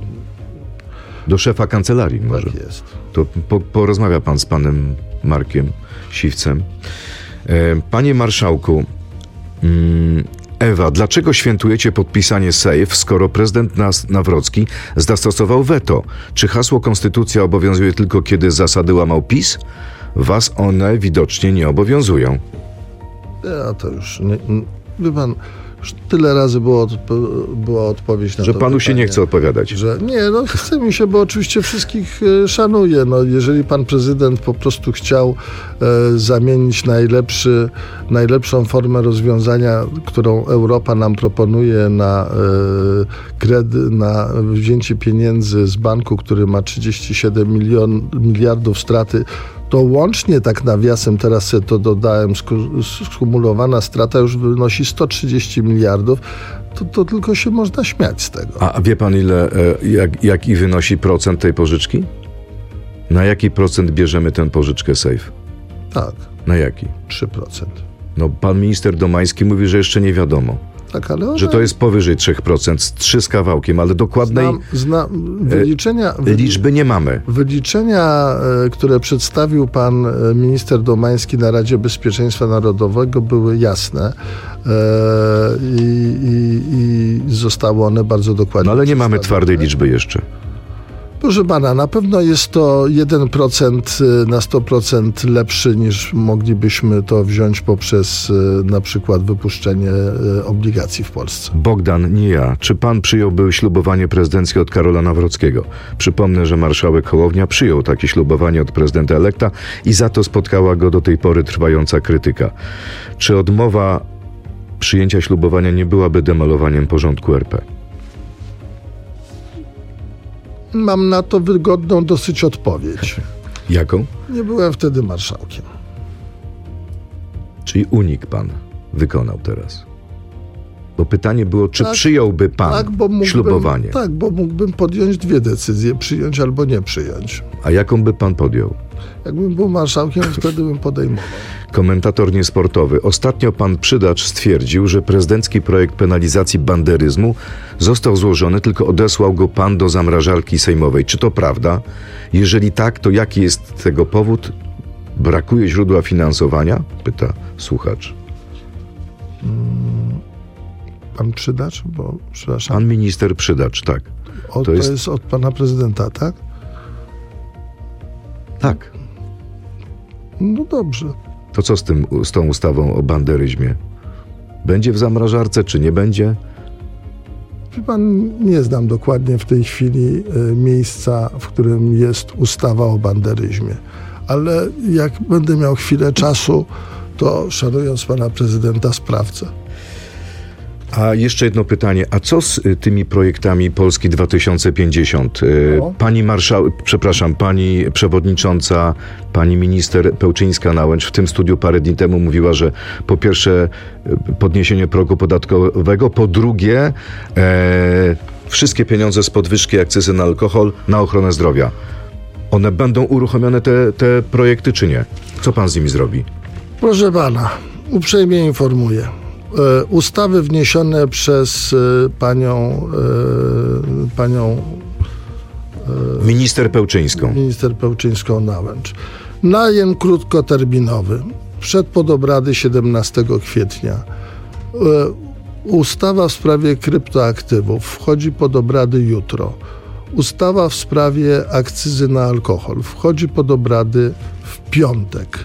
[SPEAKER 10] Do szefa kancelarii może.
[SPEAKER 4] Tak jest.
[SPEAKER 10] To po, porozmawia pan z panem Markiem Siwcem. E, panie marszałku, mm, Ewa, dlaczego świętujecie podpisanie sejf, skoro prezydent Nas- Nawrocki zastosował weto? Czy hasło konstytucja obowiązuje tylko, kiedy zasady łamał PiS? Was one widocznie nie obowiązują.
[SPEAKER 4] Ja to już... Nie, nie, wie pan... Już tyle razy było odpo- była odpowiedź na
[SPEAKER 10] że
[SPEAKER 4] to
[SPEAKER 10] panu
[SPEAKER 4] pytanie,
[SPEAKER 10] się nie chce odpowiadać.
[SPEAKER 4] Że nie, no chce mi się, bo oczywiście wszystkich e, szanuję. No, jeżeli pan prezydent po prostu chciał e, zamienić najlepszy, najlepszą formę rozwiązania, którą Europa nam proponuje na e, kredyt, na wzięcie pieniędzy z banku, który ma trzydzieści siedem milion, miliardów straty, to łącznie, tak nawiasem, teraz sobie to dodałem, skumulowana strata już wynosi sto trzydzieści miliardów, to, to tylko się można śmiać z tego.
[SPEAKER 10] A wie pan ile, jak, jaki wynosi procent tej pożyczki? Na jaki procent bierzemy tę pożyczkę safe?
[SPEAKER 4] Tak.
[SPEAKER 10] Na jaki?
[SPEAKER 4] trzy procent.
[SPEAKER 10] No pan minister Domański mówi, że jeszcze nie wiadomo.
[SPEAKER 4] Tak, ale ona...
[SPEAKER 10] Że to jest powyżej trzy procent, z trzy z kawałkiem, ale dokładnej
[SPEAKER 4] znam, znam, wyliczenia,
[SPEAKER 10] e, liczby nie mamy.
[SPEAKER 4] Wyliczenia, e, które przedstawił pan minister Domański na Radzie Bezpieczeństwa Narodowego, były jasne e, i, i, i zostały one bardzo dokładnie.
[SPEAKER 10] No ale nie mamy twardej liczby jeszcze.
[SPEAKER 4] Proszę pana, na pewno jest to jeden procent na sto procent lepszy niż moglibyśmy to wziąć poprzez na przykład wypuszczenie obligacji w Polsce.
[SPEAKER 10] Bogdan, nie ja. Czy pan przyjąłby ślubowanie prezydenckie od Karola Nawrockiego? Przypomnę, że marszałek Hołownia przyjął takie ślubowanie od prezydenta elekta i za to spotkała go do tej pory trwająca krytyka. Czy odmowa przyjęcia ślubowania nie byłaby demolowaniem porządku R P?
[SPEAKER 4] Mam na to wygodną dosyć odpowiedź.
[SPEAKER 10] Jaką?
[SPEAKER 4] Nie byłem wtedy marszałkiem.
[SPEAKER 10] Czyli unik pan wykonał teraz. Bo pytanie było, czy
[SPEAKER 4] tak,
[SPEAKER 10] przyjąłby pan
[SPEAKER 4] tak, bo mógłbym,
[SPEAKER 10] ślubowanie?
[SPEAKER 4] Tak, bo mógłbym podjąć dwie decyzje, przyjąć albo nie przyjąć.
[SPEAKER 10] A jaką by pan podjął?
[SPEAKER 4] Jakbym był marszałkiem, wtedy bym podejmował.
[SPEAKER 10] Komentator niesportowy. Ostatnio pan Przydacz stwierdził, że prezydencki projekt penalizacji banderyzmu został złożony, tylko odesłał go pan do zamrażarki sejmowej. Czy to prawda? Jeżeli tak, to jaki jest tego powód? Brakuje źródła finansowania? Pyta słuchacz.
[SPEAKER 4] Pan Przydacz? Bo, przepraszam.
[SPEAKER 10] Pan minister Przydacz, tak.
[SPEAKER 4] O, to, to jest... jest od pana prezydenta, tak?
[SPEAKER 10] Tak.
[SPEAKER 4] No dobrze.
[SPEAKER 10] To co z tym, z tą ustawą o banderyzmie? Będzie w zamrażarce, czy nie będzie?
[SPEAKER 4] Wie pan, nie znam dokładnie w tej chwili y, miejsca, w którym jest ustawa o banderyzmie. Ale jak będę miał chwilę czasu, to szanując pana prezydenta sprawdzę.
[SPEAKER 10] A jeszcze jedno pytanie. A co z y, tymi projektami Polski dwa tysiące pięćdziesiąt? Y,
[SPEAKER 4] no.
[SPEAKER 10] Pani marszałek, przepraszam, pani przewodnicząca, pani minister Pełczyńska-Nałęcz w tym studiu parę dni temu mówiła, że po pierwsze y, podniesienie progu podatkowego, po drugie e, wszystkie pieniądze z podwyżki akcyzy na alkohol na ochronę zdrowia. One będą uruchomione, te, te projekty, czy nie? Co pan z nimi zrobi?
[SPEAKER 4] Proszę pana, uprzejmie informuję. Ustawy wniesione przez panią panią
[SPEAKER 10] minister Pełczyńską.
[SPEAKER 4] Minister Pełczyńską-Nałęcz. Najem krótkoterminowy. Wszedł pod obrady siedemnastego kwietnia. Ustawa w sprawie kryptoaktywów wchodzi pod obrady jutro. Ustawa w sprawie akcyzy na alkohol wchodzi pod obrady w piątek.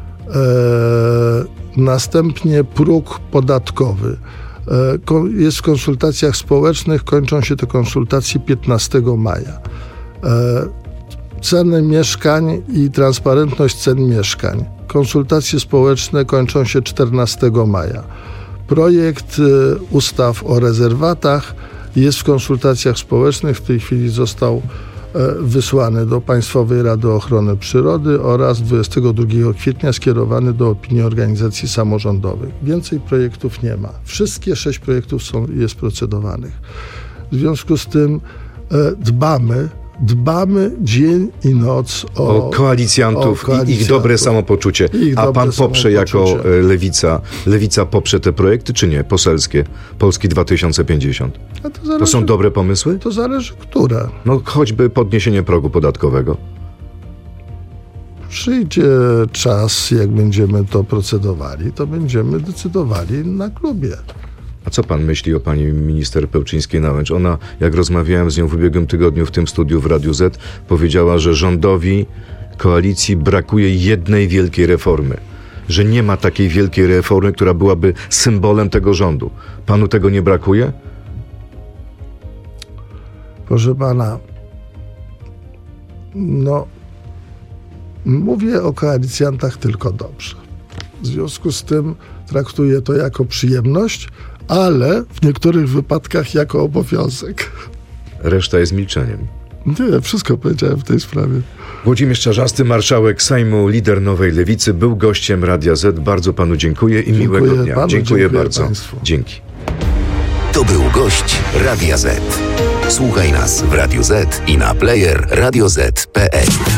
[SPEAKER 4] Eee, następnie próg podatkowy eee, jest w konsultacjach społecznych, kończą się te konsultacje piętnastego maja. Eee, ceny mieszkań i transparentność cen mieszkań. Konsultacje społeczne kończą się czternastego maja. Projekt e, ustaw o rezerwatach jest w konsultacjach społecznych, w tej chwili został wysłany do Państwowej Rady Ochrony Przyrody oraz dwudziestego drugiego kwietnia skierowany do opinii organizacji samorządowych. Więcej projektów nie ma. Wszystkie sześć projektów są, jest procedowanych. W związku z tym dbamy, dbamy dzień i noc o,
[SPEAKER 10] o koalicjantów
[SPEAKER 4] o koalicjantów.
[SPEAKER 10] i ich dobre samopoczucie.
[SPEAKER 4] Ich
[SPEAKER 10] A
[SPEAKER 4] dobre
[SPEAKER 10] pan poprze jako
[SPEAKER 4] samopoczucie.
[SPEAKER 10] Lewica, Lewica poprze te projekty, czy nie? Poselskie. Polski dwa tysiące pięćdziesiąt.
[SPEAKER 4] A to,
[SPEAKER 10] To
[SPEAKER 4] zależy,
[SPEAKER 10] są dobre pomysły?
[SPEAKER 4] to zależy, które.
[SPEAKER 10] No choćby podniesienie progu podatkowego.
[SPEAKER 4] Przyjdzie czas, jak będziemy to procedowali, to będziemy decydowali na klubie.
[SPEAKER 10] A co pan myśli o pani minister Pełczyńskiej-Nałęcz? Ona, jak rozmawiałem z nią w ubiegłym tygodniu w tym studiu w Radiu Z, powiedziała, że rządowi, koalicji brakuje jednej wielkiej reformy. Że nie ma takiej wielkiej reformy, która byłaby symbolem tego rządu. Panu tego nie brakuje?
[SPEAKER 4] Proszę pana, no, mówię o koalicjantach tylko dobrze. W związku z tym traktuję to jako przyjemność, ale w niektórych wypadkach jako obowiązek.
[SPEAKER 10] Reszta jest milczeniem.
[SPEAKER 4] Nie, wszystko powiedziałem w tej sprawie.
[SPEAKER 10] Włodzimierz Czarzasty, marszałek Sejmu, lider Nowej Lewicy, był gościem Radia Z. Bardzo panu dziękuję i
[SPEAKER 4] Dziękuję
[SPEAKER 10] miłego dnia.
[SPEAKER 4] panu,
[SPEAKER 10] dziękuję,
[SPEAKER 4] dziękuję
[SPEAKER 10] bardzo.
[SPEAKER 4] państwu.
[SPEAKER 10] Dzięki.
[SPEAKER 9] To był gość Radia Z. Słuchaj nas w Radiu Z i na player radio zet kropka pe el.